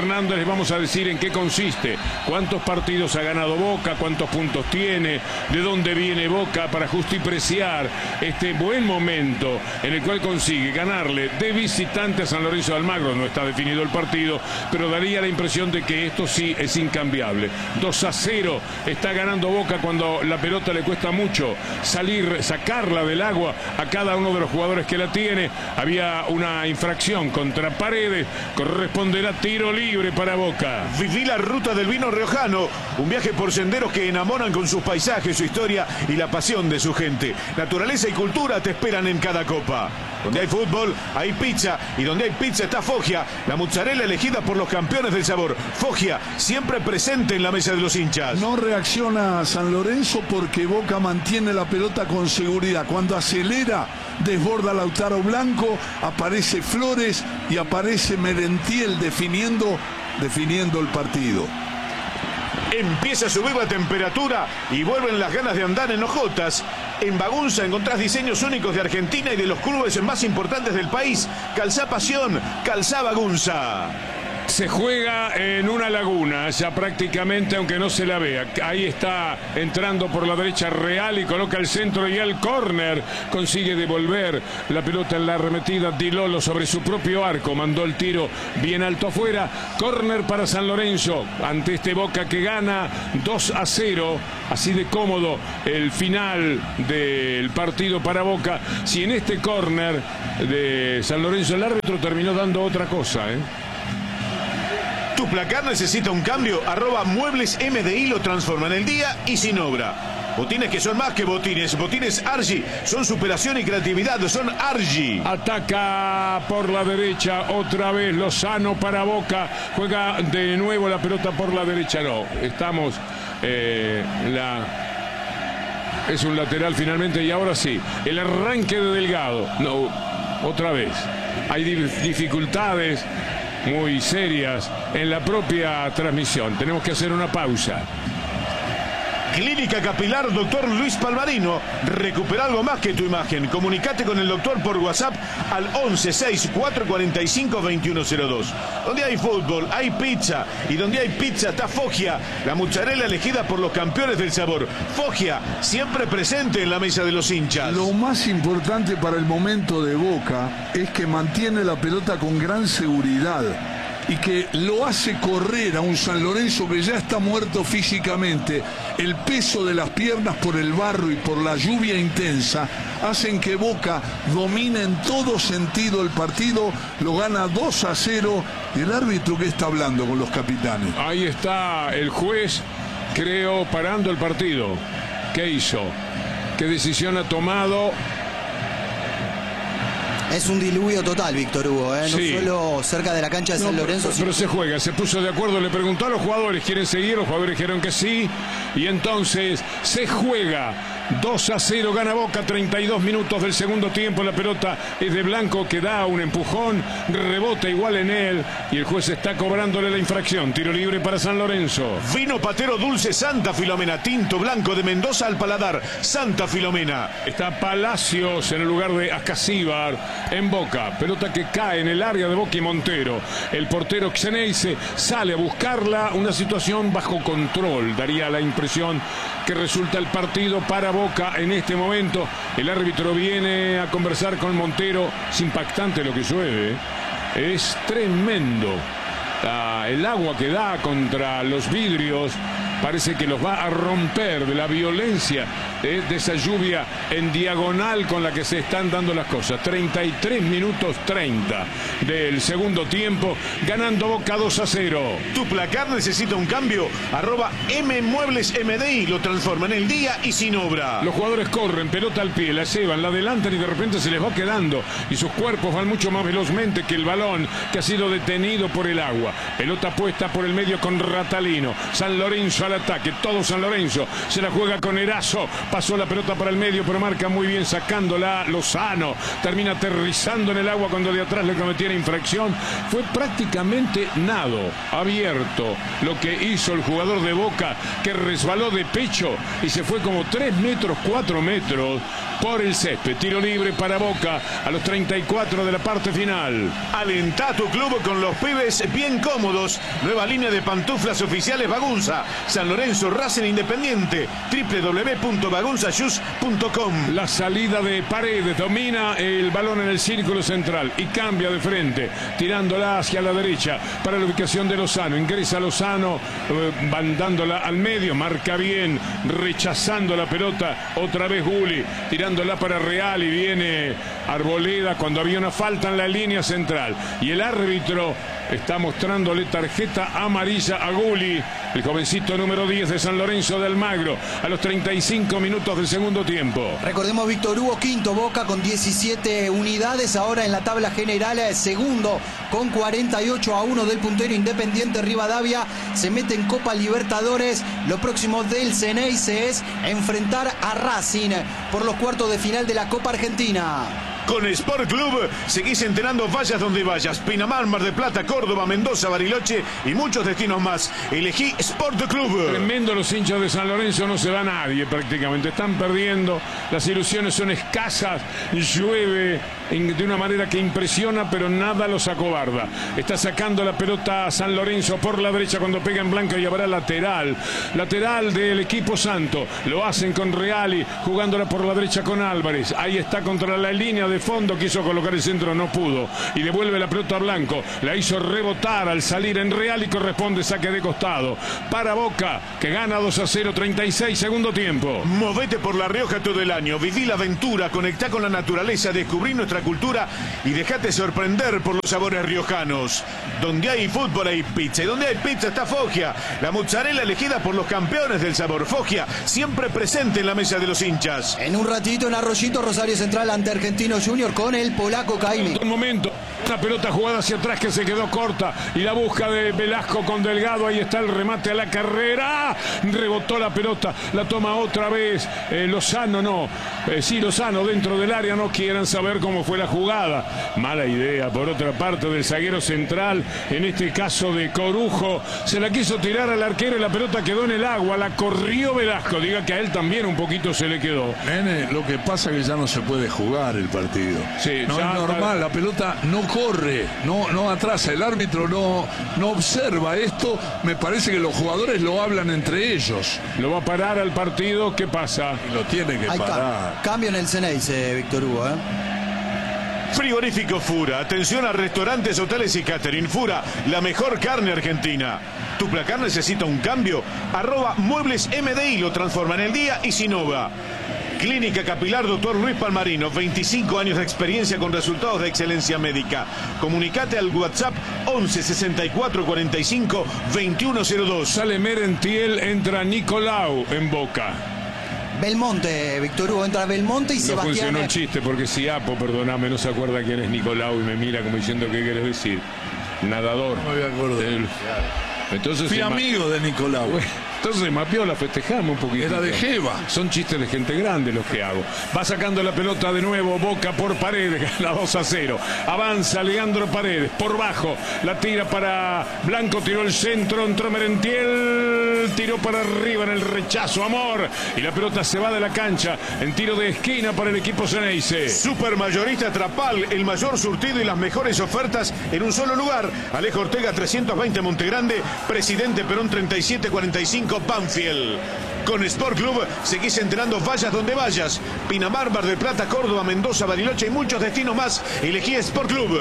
Fernández les vamos a decir en qué consiste, cuántos partidos ha ganado Boca, cuántos puntos tiene, de dónde viene Boca, para justipreciar este buen momento en el cual consigue ganarle de visitante a San Lorenzo de Almagro. No está definido el partido, pero daría la impresión de que esto sí es incambiable. 2-0 está ganando Boca cuando la pelota le cuesta mucho sacarla del agua a cada uno de los jugadores que la tiene. Había una infracción contra Paredes, corresponderá tiro libre para Boca. Viví la ruta del vino riojano, un viaje por senderos que enamoran con sus paisajes, su historia y la pasión de su gente. Naturaleza y cultura te esperan en cada copa. Donde hay fútbol, hay pizza, y donde hay pizza está Foggia, la mozzarella elegida por los campeones del sabor. Foggia, siempre presente en la mesa de los hinchas. No reacciona San Lorenzo porque Boca mantiene la pelota con seguridad. Cuando acelera, desborda Lautaro Blanco, aparece Flores y aparece Merentiel definiendo el partido. Empieza a subir la temperatura y vuelven las ganas de andar en hojotas. En Bagunza encontrás diseños únicos de Argentina y de los clubes más importantes del país. Calzá pasión, calzá Bagunza. Se juega en una laguna, ya prácticamente, aunque no se la vea. Ahí está entrando por la derecha Real y coloca el centro y el córner. Consigue devolver la pelota en la arremetida. Di Lolo sobre su propio arco. Mandó el tiro bien alto afuera. Córner para San Lorenzo. Ante este Boca que gana 2-0. Así de cómodo el final del partido para Boca. Si en este córner de San Lorenzo el árbitro terminó dando otra cosa, Tu placar necesita un cambio. @Muebles MDI lo transforma en el día y sin obra. Botines que son más que botines. Botines Argy son superación y creatividad. Son Argy. Ataca por la derecha otra vez Lozano para Boca. Juega de nuevo la pelota por la derecha. No, estamos es un lateral finalmente y ahora sí. El arranque de Delgado. No, otra vez. Hay dificultades muy serias en la propia transmisión. Tenemos que hacer una pausa. Clínica Capilar Dr. Luis Palmarino. Recupera algo más que tu imagen. Comunicate con el doctor por WhatsApp al 1164452102. Donde hay fútbol, hay pizza. Y donde hay pizza está Foggia, la mozzarella elegida por los campeones del sabor. Foggia, siempre presente en la mesa de los hinchas. Lo más importante para el momento de Boca es que mantiene la pelota con gran seguridad y que lo hace correr a un San Lorenzo que ya está muerto físicamente. El peso de las piernas por el barro y por la lluvia intensa hacen que Boca domine en todo sentido el partido, lo gana 2-0. ¿Y el árbitro qué está hablando con los capitanes? Ahí está el juez, creo, parando el partido. ¿Qué hizo? ¿Qué decisión ha tomado? Es un diluvio total, Víctor Hugo, No Sí. solo cerca de la cancha de San Lorenzo. Pero se juega, se puso de acuerdo, le preguntó a los jugadores, ¿quieren seguir? Los jugadores dijeron que sí, y entonces se juega. 2-0 gana Boca, 32 minutos del segundo tiempo. La pelota es de Blanco, que da un empujón, rebota igual en él, y el juez está cobrándole la infracción. Tiro libre para San Lorenzo. Vino patero dulce Santa Filomena, tinto blanco de Mendoza al paladar. Santa Filomena. Está Palacios en el lugar de Ascasíbar en Boca. Pelota que cae en el área de Boca y Montero. El portero Xeneize sale a buscarla. Una situación bajo control. Daría la impresión que resulta el partido para Boca en este momento. El árbitro viene a conversar con Montero. Es impactante lo que llueve. Es tremendo. El agua que da contra los vidrios parece que los va a romper de la violencia de esa lluvia en diagonal con la que se están dando las cosas. 33 minutos 30 del segundo tiempo, ganando Boca 2-0. Tu placar necesita un cambio. @MMueblesMDI lo transforma en el día y sin obra. Los jugadores corren, pelota al pie, la llevan, la adelantan y de repente se les va quedando. Y sus cuerpos van mucho más velozmente que el balón que ha sido detenido por el agua. Pelota puesta por el medio con Ratalino. San Lorenzo al ataque, todo San Lorenzo. Se la juega con Erazo pasó la pelota para el medio, pero marca muy bien sacándola Lozano, termina aterrizando en el agua cuando de atrás le cometiera infracción. Fue prácticamente nado abierto lo que hizo el jugador de Boca, que resbaló de pecho y se fue como 3 metros, 4 metros por el césped. Tiro libre para Boca a los 34 de la parte final. Alentá a tu club con los pibes bien cómodos. Nueva línea de pantuflas oficiales Bagunza. San Lorenzo, Racing Independiente. www.bagunzashoes.com. La salida de Paredes, domina el balón en el círculo central y cambia de frente, tirándola hacia la derecha para la ubicación de Lozano. Ingresa Lozano, mandándola al medio, marca bien, rechazando la pelota. Otra vez Gulli, tirándola para Real, y viene Arboleda cuando había una falta en la línea central. Y el árbitro está mostrándole tarjeta amarilla a Gulli, el jovencito número 10 de San Lorenzo de Almagro, a los 35 minutos del segundo tiempo. Recordemos, Víctor Hugo, quinto Boca con 17 unidades, ahora en la tabla general, segundo con 48-1 del puntero Independiente Rivadavia. Se mete en Copa Libertadores. Lo próximo del Ceneice es enfrentar a Racing por los cuartos de final de la Copa Argentina. Con Sport Club seguís entrenando, vayas donde vayas. Pinamar, Mar del Plata, Córdoba, Mendoza, Bariloche y muchos destinos más. Elegí Sport Club. Tremendo los hinchas de San Lorenzo, no se va nadie prácticamente. Están perdiendo, las ilusiones son escasas, llueve de una manera que impresiona, pero nada los acobarda. Está sacando la pelota a San Lorenzo por la derecha cuando pega en blanca y habrá lateral. Lateral del equipo santo. Lo hacen con Reali, jugándola por la derecha con Álvarez. Ahí está contra la línea de fondo, quiso colocar el centro, no pudo. Y devuelve la pelota a Blanco. La hizo rebotar al salir en Real y corresponde saque de costado. Para Boca, que gana 2-0, 36 segundo tiempo. Movete por La Rioja todo el año. Viví la aventura, conectá con la naturaleza, descubrí nuestra cultura y dejate sorprender por los sabores riojanos. Donde hay fútbol hay pizza, y donde hay pizza está Foggia, la mozzarella elegida por los campeones del sabor. Foggia, siempre presente en la mesa de los hinchas. En un ratito en Arroyito, Rosario Central ante Argentinos Junior con el polaco Caimi. Un momento, una pelota jugada hacia atrás que se quedó corta y la busca de Velasco con Delgado. Ahí está el remate a la carrera. Rebotó la pelota, la toma otra vez Lozano, no. Sí, Lozano dentro del área, no quieran saber cómo fue la jugada. Mala idea por otra parte del zaguero central, en este caso de Corujo. Se la quiso tirar al arquero y la pelota quedó en el agua. La corrió Velasco, diga que a él también un poquito se le quedó. Nene, lo que pasa es que ya no se puede jugar el partido. Sí, no es normal, la pelota no corre, no atrasa, el árbitro no observa esto. Me parece que los jugadores lo hablan entre ellos. Lo va a parar al partido, ¿qué pasa? Y lo tiene que parar. Cambio en el Ceneice, Víctor Hugo, Frigorífico Fura. Atención a restaurantes, hoteles y catering. Fura, la mejor carne argentina. ¿Tu placar necesita un cambio? @Muebles MDI lo transforma en el día y Sinova. Clínica Capilar Dr. Luis Palmarino, 25 años de experiencia con resultados de excelencia médica. Comunicate al WhatsApp 11 64 45 2102. Sale Merentiel, entra Nicolau en Boca. Belmonte, Víctor Hugo, entra Belmonte y No Sebastián. funcionó el chiste porque si Apo, perdóname, no se acuerda quién es Nicolau y me mira como diciendo qué querés decir. Nadador. No me acuerdo. Entonces fui amigo de Nicolau. Entonces mapeó, la festejamos un poquito. Era de Jeva. Son chistes de gente grande los que hago. Va sacando la pelota de nuevo, Boca por Paredes, gana 2-0. Avanza Leandro Paredes, por bajo, la tira para Blanco, tiró el centro, entró Merentiel, tiró para arriba en el rechazo, Amor. Y la pelota se va de la cancha en tiro de esquina para el equipo Ceneice. Supermayorista Trapal, el mayor surtido y las mejores ofertas en un solo lugar. Alejo Ortega 320 Montegrande, Presidente Perón 3745 Banfield. Con Sport Club seguís entrenando, vayas donde vayas. Pinamar, Mar del Plata, Córdoba, Mendoza, Bariloche y muchos destinos más. Elegí Sport Club.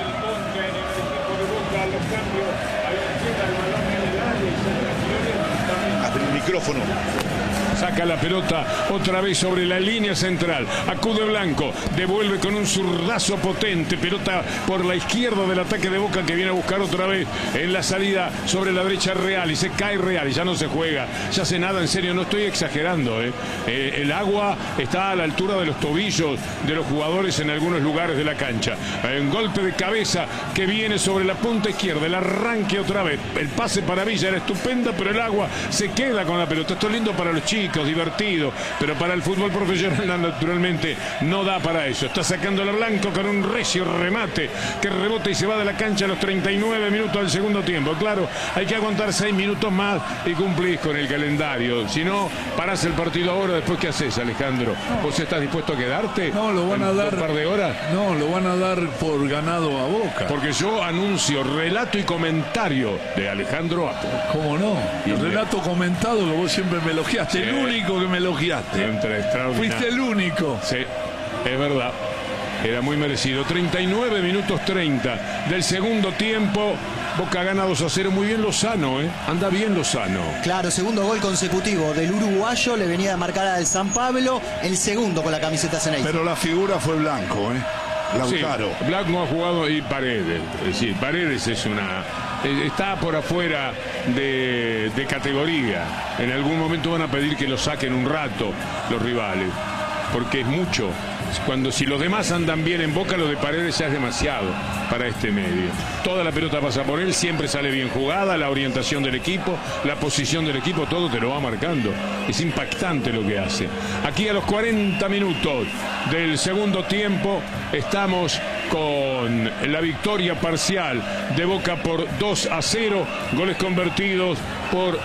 Abre el micrófono. Saca la pelota otra vez sobre la línea central. Acude Blanco, devuelve con un zurdazo potente. Pelota por la izquierda del ataque de Boca que viene a buscar otra vez en la salida sobre la derecha Real. Y se cae Real y ya no se juega. Ya se nada, en serio, no estoy exagerando. El agua está a la altura de los tobillos de los jugadores en algunos lugares de la cancha. Un golpe de cabeza que viene sobre la punta izquierda. El arranque otra vez. El pase para Villa era estupenda, pero el agua se queda con la pelota. Esto es lindo para los chicos. chicos, divertido, pero para el fútbol profesional naturalmente no da para eso. Está sacándola Blanco con un recio remate que rebota y se va de la cancha a los 39 minutos del segundo tiempo. Claro, hay que aguantar 6 minutos más y cumplís con el calendario. Si no, parás el partido ahora, después ¿qué haces, Alejandro? ¿Vos estás dispuesto a quedarte? No, lo van a dar un par de horas. No, lo van a dar por ganado a Boca. Porque yo anuncio relato y comentario de Alejandro Apo. ¿Cómo no? El relato comentado que vos siempre me elogiaste. Sí. El único que me elogiaste. Fuiste el único. Sí, es verdad. Era muy merecido. 39 minutos 30 del segundo tiempo. Boca gana 2-0. Muy bien Lozano, ¿eh? Anda bien Lozano. Claro, segundo gol consecutivo del uruguayo. Le venía de marcar al San Pablo. El segundo con la camiseta Ceneice. Pero la figura fue Blanco, ¿eh? Lautaro. Sí, Blanco ha jugado y Paredes. Es decir, Paredes es está por afuera de categoría. En algún momento van a pedir que lo saquen un rato los rivales. Porque es mucho. Si los demás andan bien en Boca, lo de Paredes ya es demasiado para este medio. Toda la pelota pasa por él, siempre sale bien jugada, la orientación del equipo, la posición del equipo, todo te lo va marcando. Es impactante lo que hace. Aquí a los 40 minutos del segundo tiempo estamos con la victoria parcial de Boca por 2-0, goles convertidos por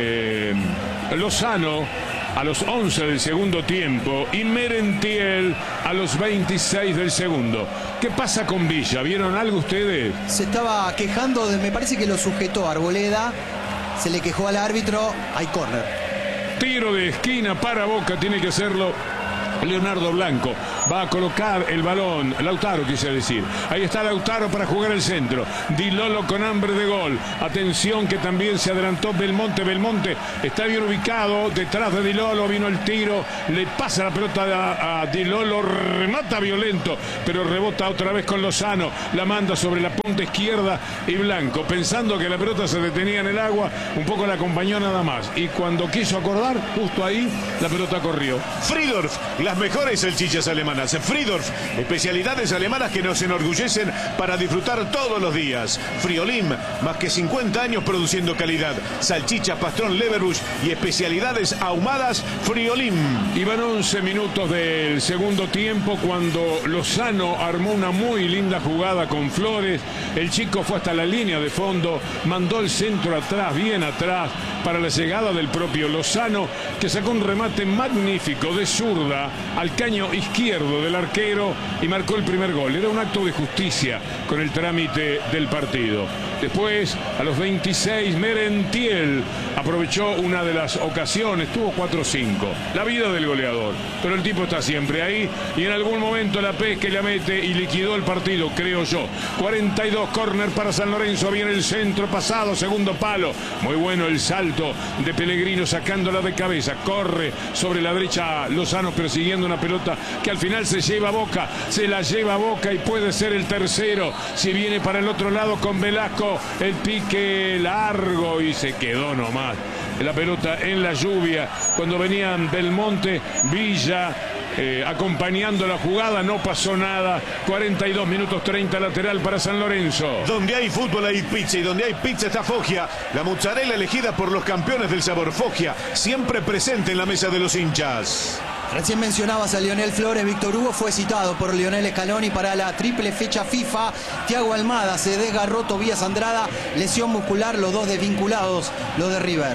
Lozano a los 11 del segundo tiempo y Merentiel a los 26 del segundo. ¿Qué pasa con Villa? ¿Vieron algo ustedes? Se estaba quejando, me parece que lo sujetó Arboleda, se le quejó al árbitro, hay córner. Tiro de esquina para Boca, tiene que hacerlo Leonardo Blanco. Va a colocar el balón, Lautaro quise decir. Ahí está Lautaro para jugar el centro. Di Lolo con hambre de gol. Atención que también se adelantó Belmonte. Belmonte está bien ubicado. Detrás de Di Lolo vino el tiro. Le pasa la pelota a Di Lolo. Remata violento, pero rebota otra vez con Lozano. La manda sobre la punta izquierda y Blanco, pensando que la pelota se detenía en el agua, un poco la acompañó nada más. Y cuando quiso acordar, justo ahí, la pelota corrió. Friedorf, las mejores salchichas alemanas. Friedorf, especialidades alemanas que nos enorgullecen para disfrutar todos los días. Friolim, más que 50 años produciendo calidad. Salchichas Pastrón Leverbusch y especialidades ahumadas Friolim. Iban 11 minutos del segundo tiempo cuando Lozano armó una muy linda jugada con Flores. El chico fue hasta la línea de fondo, mandó el centro atrás, bien atrás, para la llegada del propio Lozano, que sacó un remate magnífico de zurda al caño izquierdo del arquero y marcó el primer gol. Era un acto de justicia con el trámite del partido. Después, a los 26, Merentiel aprovechó una de las ocasiones, tuvo 4-5. La vida del goleador, pero el tipo está siempre ahí y en algún momento la pesca y la mete y liquidó el partido, creo yo. 42, córner para San Lorenzo, viene el centro pasado, segundo palo. Muy bueno el salto de Pellegrino sacándola de cabeza. Corre sobre la derecha Lozano persiguiendo una pelota que al final se lleva a Boca, se la lleva a Boca y puede ser el tercero. Si viene para el otro lado con Velasco, el pique largo y se quedó nomás la pelota en la lluvia. Cuando venían Belmonte, Villa acompañando la jugada, no pasó nada. 42 minutos 30 lateral para San Lorenzo. Donde hay fútbol hay pizza y donde hay pizza está Foggia, la mozzarella elegida por los campeones del sabor. Foggia, siempre presente en la mesa de los hinchas. Recién mencionabas a Lionel Flores. Víctor Hugo fue citado por Lionel Scaloni para la triple fecha FIFA. Thiago Almada se desgarró, Tobías Andrada, lesión muscular, los dos desvinculados, los de River.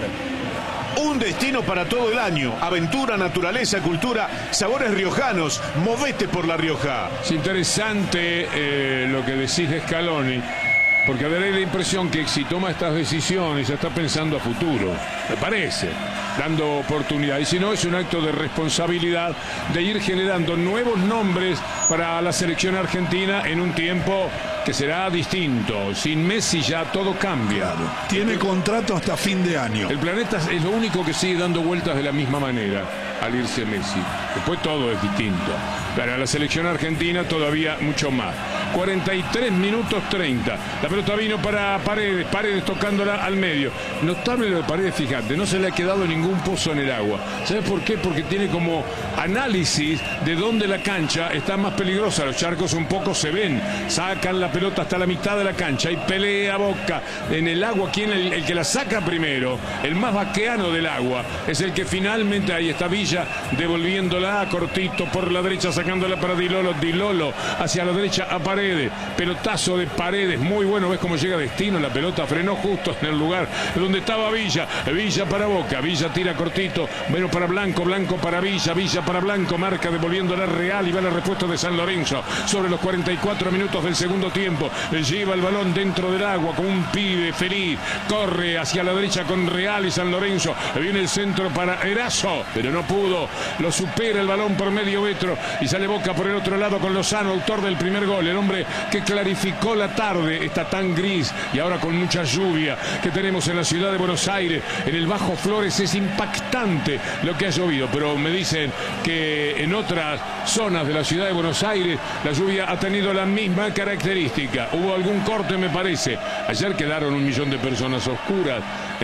Un destino para todo el año. Aventura, naturaleza, cultura, sabores riojanos. Movete por La Rioja. Es interesante lo que decís de Scaloni, porque a ver, hay la impresión que si toma estas decisiones ya está pensando a futuro, me parece, dando oportunidad. Y si no, es un acto de responsabilidad de ir generando nuevos nombres para la selección argentina en un tiempo que será distinto. Sin Messi ya todo cambia. Claro. Tiene contrato hasta fin de año. El planeta es lo único que sigue dando vueltas de la misma manera al irse Messi. Después todo es distinto. Para la selección argentina todavía mucho más. 43 minutos 30. La pelota vino para Paredes, Paredes tocándola al medio. Notable lo de Paredes, fíjate, no se le ha quedado ningún pozo en el agua. ¿Sabes por qué? Porque tiene como análisis de dónde la cancha está más peligrosa. Los charcos un poco se ven, sacan la pelota hasta la mitad de la cancha y pelea Boca en el agua. ¿Quién? El que la saca primero, el más vaqueano del agua, es el que finalmente, ahí está Villa, devolviéndola cortito por la derecha, sacándola para Di Lolo hacia la derecha a Paredes, pelotazo de Paredes, muy bueno, ves cómo llega a destino, la pelota frenó justo en el lugar donde estaba Villa, Villa para Boca, Villa tira cortito, bueno para Blanco, Blanco para Villa, Villa para Blanco, marca devolviéndola Real y va la respuesta de San Lorenzo sobre los 44 minutos del segundo tiempo, lleva el balón dentro del agua con un pibe feliz, corre hacia la derecha con Real y San Lorenzo, viene el centro para Erazo, pero no pudo, lo supera el balón por medio metro y sale Boca por el otro lado con Lozano, autor del primer gol, el hombre que clarificó la tarde, está tan gris y ahora con mucha lluvia que tenemos en la ciudad de Buenos Aires, en el Bajo Flores es impactante lo que ha llovido, pero me dicen que en otras zonas de la ciudad de Buenos Aires la lluvia ha tenido la misma característica, hubo algún corte me parece, ayer quedaron 1 millón de personas oscuras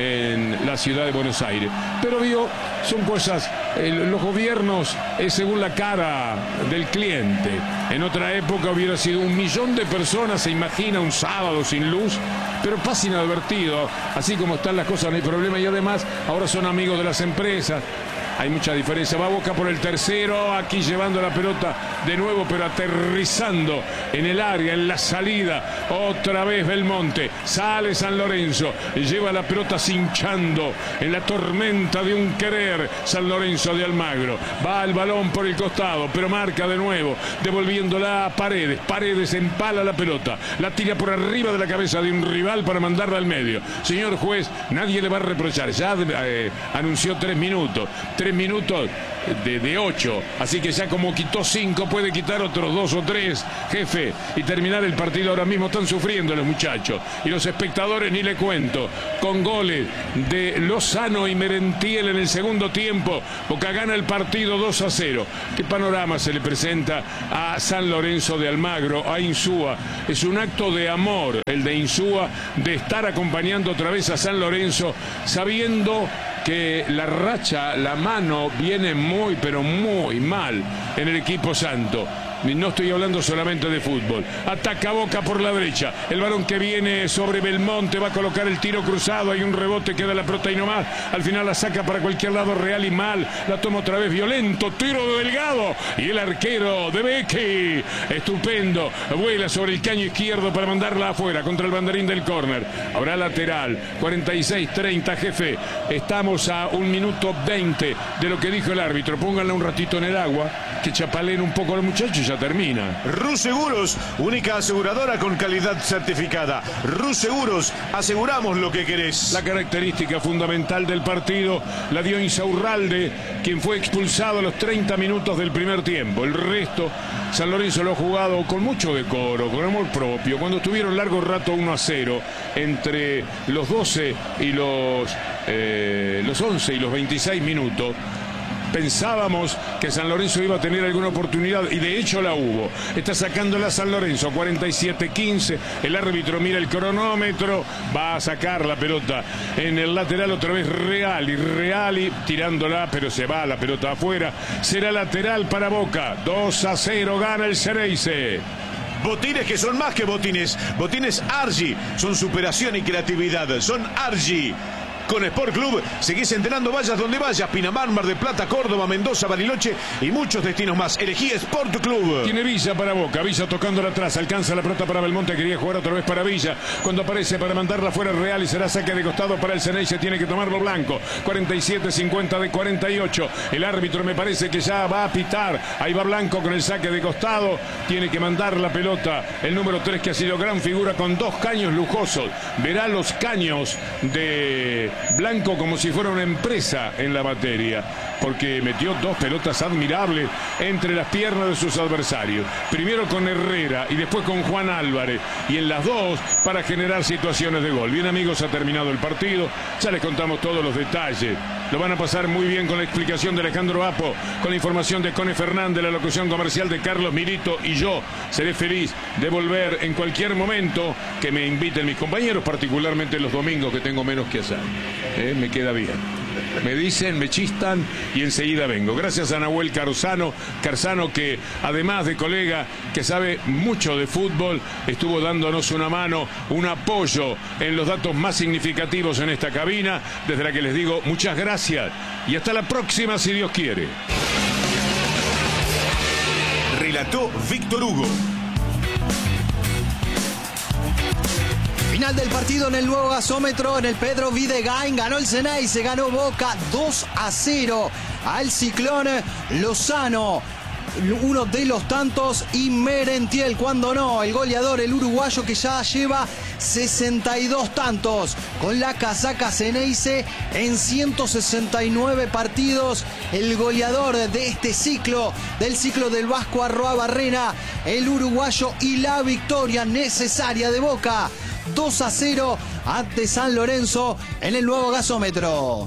en la ciudad de Buenos Aires, pero vio, son cosas, los gobiernos es según la cara del cliente. En otra época hubiera sido 1 millón de personas, se imagina un sábado sin luz, pero pasa inadvertido, así como están las cosas no hay problema, y además ahora son amigos de las empresas. Hay mucha diferencia, va Boca por el tercero, aquí llevando la pelota de nuevo, pero aterrizando en el área, en la salida, otra vez Belmonte, sale San Lorenzo, lleva la pelota cinchando en la tormenta de un querer, San Lorenzo de Almagro, va el balón por el costado, pero marca de nuevo, devolviéndola a Paredes, Paredes empala la pelota, la tira por arriba de la cabeza de un rival para mandarla al medio. Señor juez, nadie le va a reprochar, ya anunció 3 minutos de 8, así que ya como quitó 5 puede quitar otros 2 o 3, jefe, y terminar el partido. Ahora mismo están sufriendo los muchachos y los espectadores ni le cuento, con goles de Lozano y Merentiel en el segundo tiempo. Boca gana el partido 2-0. ¿Qué panorama se le presenta a San Lorenzo de Almagro, a Insúa? Es un acto de amor el de Insúa, de estar acompañando otra vez a San Lorenzo, sabiendo que la racha, la mano viene muy pero muy mal en el equipo santo. No estoy hablando solamente de fútbol. Ataca Boca por la derecha. El balón que viene sobre Belmonte va a colocar el tiro cruzado. Hay un rebote, queda la pelota y no más. Al final la saca para cualquier lado Real y mal. La toma otra vez violento. Tiro de Delgado. Y el arquero de Becchi. Estupendo. Vuela sobre el caño izquierdo para mandarla afuera contra el banderín del córner. Habrá lateral. 46-30, jefe. Estamos a 1 minuto 20 de lo que dijo el árbitro. Pónganla un ratito en el agua. Que chapaleen un poco los muchachos. Termina. Rus Seguros, única aseguradora con calidad certificada. Rus Seguros, aseguramos lo que querés. La característica fundamental del partido la dio Insaurralde, quien fue expulsado a los 30 minutos del primer tiempo. El resto, San Lorenzo lo ha jugado con mucho decoro, con amor propio. Cuando estuvieron largo rato 1-0 entre los 12 y los 11 y los 26 minutos, pensábamos que San Lorenzo iba a tener alguna oportunidad y de hecho la hubo. Está sacándola San Lorenzo, 47-15. El árbitro mira el cronómetro, va a sacar la pelota en el lateral otra vez Reali tirándola, pero se va la pelota afuera. Será lateral para Boca. 2-0 gana el Xereyce. Botines que son más que botines. Botines Argy. Son superación y creatividad. Son Argy. Con Sport Club seguís entrenando, vayas donde vayas. Pinamar, Mar del Plata, Córdoba, Mendoza, Bariloche y muchos destinos más. Elegí Sport Club. Tiene Villa para Boca, Villa tocándola atrás, alcanza la pelota para Belmonte, quería jugar otra vez para Villa, cuando aparece para mandarla fuera Real y será saque de costado para el Xereyce, tiene que tomarlo Blanco. 47-50 de 48, el árbitro me parece que ya va a pitar, ahí va Blanco con el saque de costado, tiene que mandar la pelota el número 3, que ha sido gran figura con 2 caños lujosos. Verá los caños de Blanco como si fuera una empresa en la materia, porque metió 2 pelotas admirables entre las piernas de sus adversarios, primero con Herrera y después con Juan Álvarez, y en las 2 para generar situaciones de gol. Bien amigos, ha terminado el partido, ya les contamos todos los detalles Lo van a pasar muy bien con la explicación de Alejandro Apo, con la información de Cone Fernández, la locución comercial de Carlos Milito, y yo seré feliz de volver en cualquier momento que me inviten mis compañeros, particularmente los domingos que tengo menos que hacer. Me queda bien. Me dicen, me chistan y enseguida vengo. Gracias a Nahuel Carzano, que además de colega que sabe mucho de fútbol, estuvo dándonos una mano, un apoyo en los datos más significativos en esta cabina, desde la que les digo muchas gracias y hasta la próxima si Dios quiere. Relató Víctor Hugo. Final del partido en el nuevo gasómetro, en el Pedro Videgain, ganó el Ceneice, ganó Boca 2-0 al Ciclón Lozano. Uno de los tantos, y Merentiel, cuando no, el goleador, el uruguayo, que ya lleva 62 tantos con la casaca Ceneice en 169 partidos. El goleador de este ciclo, del ciclo del Vasco Arruabarrena, el uruguayo, y la victoria necesaria de Boca 2-0 ante San Lorenzo en el nuevo gasómetro.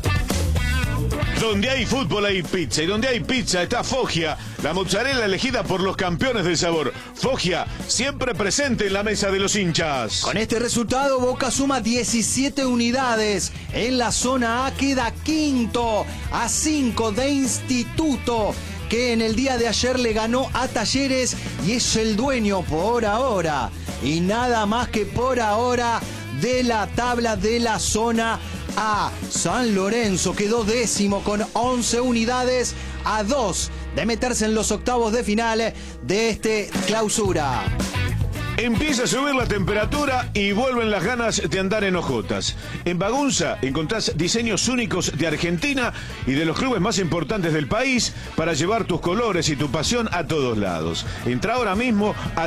Donde hay fútbol hay pizza, y donde hay pizza está Foggia, la mozzarella elegida por los campeones del sabor. Foggia, siempre presente en la mesa de los hinchas. Con este resultado, Boca suma 17 unidades. En la zona A queda quinto, a 5 de Instituto, que en el día de ayer le ganó a Talleres y es el dueño por ahora, y nada más que por ahora, de la tabla de la zona A. San Lorenzo quedó décimo con 11 unidades, a 2 de meterse en los octavos de final de este clausura. Empieza a subir la temperatura y vuelven las ganas de andar en hojotas. En Bagunza encontrás diseños únicos de Argentina y de los clubes más importantes del país para llevar tus colores y tu pasión a todos lados. Entra ahora mismo a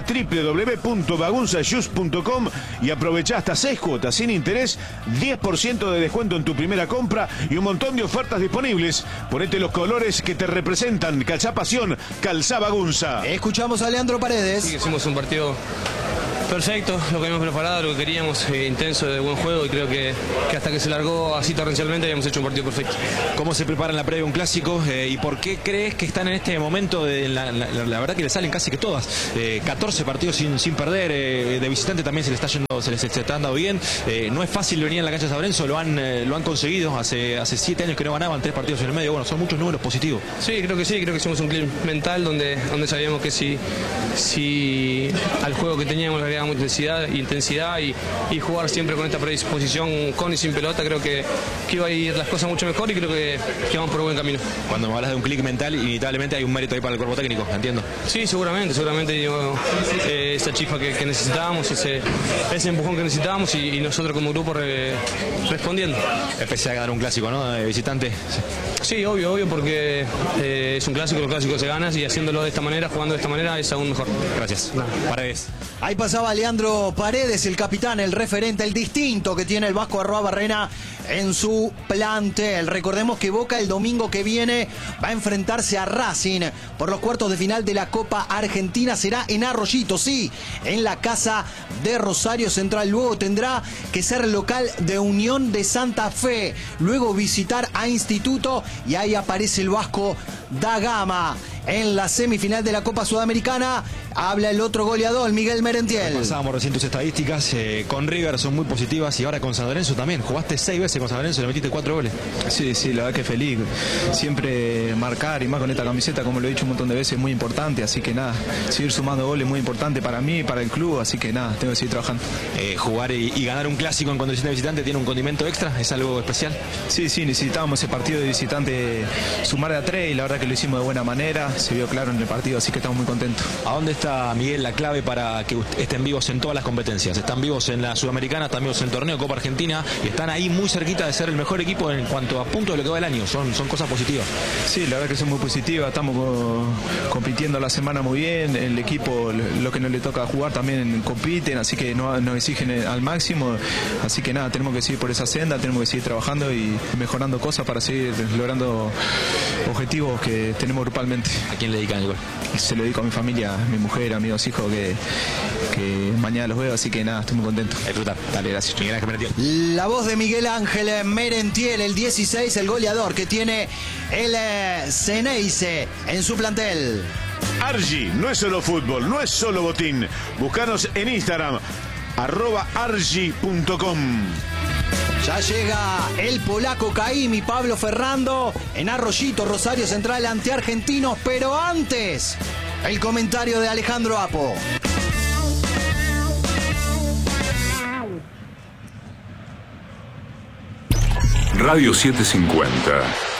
www.bagunzashoes.com y aprovecha hasta 6 cuotas sin interés, 10% de descuento en tu primera compra y un montón de ofertas disponibles. Ponete los colores que te representan. Calzá pasión, calzá Bagunza. Escuchamos a Leandro Paredes. Sí, hicimos un partido perfecto, lo que habíamos preparado, lo que queríamos, intenso, de buen juego, y creo que hasta que se largó así torrencialmente habíamos hecho un partido perfecto. ¿Cómo se prepara en la previa un clásico y por qué crees que están en este momento? La verdad que le salen casi que todas, 14 partidos sin perder, de visitante también se les está dando bien, no es fácil venir en la cancha de San Lorenzo, lo han conseguido, hace 7 años que no ganaban, 3 partidos en el medio, bueno, son muchos números positivos. Sí, creo que hicimos un clip mental donde sabíamos que si al juego que teníamos le agregamos intensidad y jugar siempre con esta predisposición, con y sin pelota, creo que iba a ir las cosas mucho mejor, y creo que vamos por buen camino. Cuando me hablas de un clic mental, inevitablemente hay un mérito ahí para el cuerpo técnico, entiendo. Sí, seguramente esa chispa que necesitábamos, ese empujón que necesitábamos, y nosotros como grupo respondiendo. Empecé a ganar un clásico, ¿no? De visitante. Sí, obvio, porque es un clásico, los clásicos se ganan, y haciéndolo de esta manera, jugando de esta manera, es aún mejor. Gracias. Paredes. Ahí pasaba Leandro Paredes, el capitán, el referente, el distinto que tiene el Vasco Arruabarrena en su plantel. Recordemos que Boca el domingo que viene va a enfrentarse a Racing por los cuartos de final de la Copa Argentina. Será en Arroyito, sí, en la casa de Rosario Central. Luego tendrá que ser local de Unión de Santa Fe, luego visitar a Instituto, y ahí aparece el Vasco da Gama. En la semifinal de la Copa Sudamericana habla el otro goleador, Miguel Merentiel. Pasábamos recién tus estadísticas, con River son muy positivas, y ahora con San Lorenzo también. Jugaste 6 veces con San Lorenzo, le metiste 4 goles. Sí, la verdad que feliz. Siempre marcar, y más con esta camiseta, como lo he dicho un montón de veces, es muy importante. Así que nada, seguir sumando goles es muy importante para mí, para el club. Así que nada, tengo que seguir trabajando. Jugar y ganar un clásico en condición de visitante tiene un condimento extra, ¿es algo especial? Sí, necesitábamos ese partido de visitante, sumar de a 3, y la verdad que lo hicimos de buena manera. Se vio claro en el partido, así que estamos muy contentos. ¿A dónde está, Miguel, la clave para que estén vivos en todas las competencias? Están vivos en la Sudamericana, están vivos en el torneo Copa Argentina, y están ahí muy cerquita de ser el mejor equipo en cuanto a puntos de lo que va el año. Son cosas positivas. Sí, la verdad que son muy positivas. Estamos compitiendo la semana muy bien. El equipo, lo que nos le toca jugar, también compiten, así que nos exigen al máximo. Así que nada, tenemos que seguir por esa senda, tenemos que seguir trabajando y mejorando cosas para seguir logrando objetivos que tenemos grupalmente. ¿A quién le dedican el gol? Y se lo dedico a mi familia, a mi mujer, amigos, hijos, que mañana los veo, así que nada, estoy muy contento. Disfrutar. Dale, gracias. Miguel Ángel Merentiel. La voz de Miguel Ángel Merentiel, el 16, el goleador que tiene el Ceneice en su plantel. Argi, no es solo fútbol, no es solo botín. Búscanos en Instagram, @argi.com. Ya llega el polaco Caimi, Pablo Ferrando, en Arroyito, Rosario Central ante Argentinos, pero antes, el comentario de Alejandro Apo. Radio 750.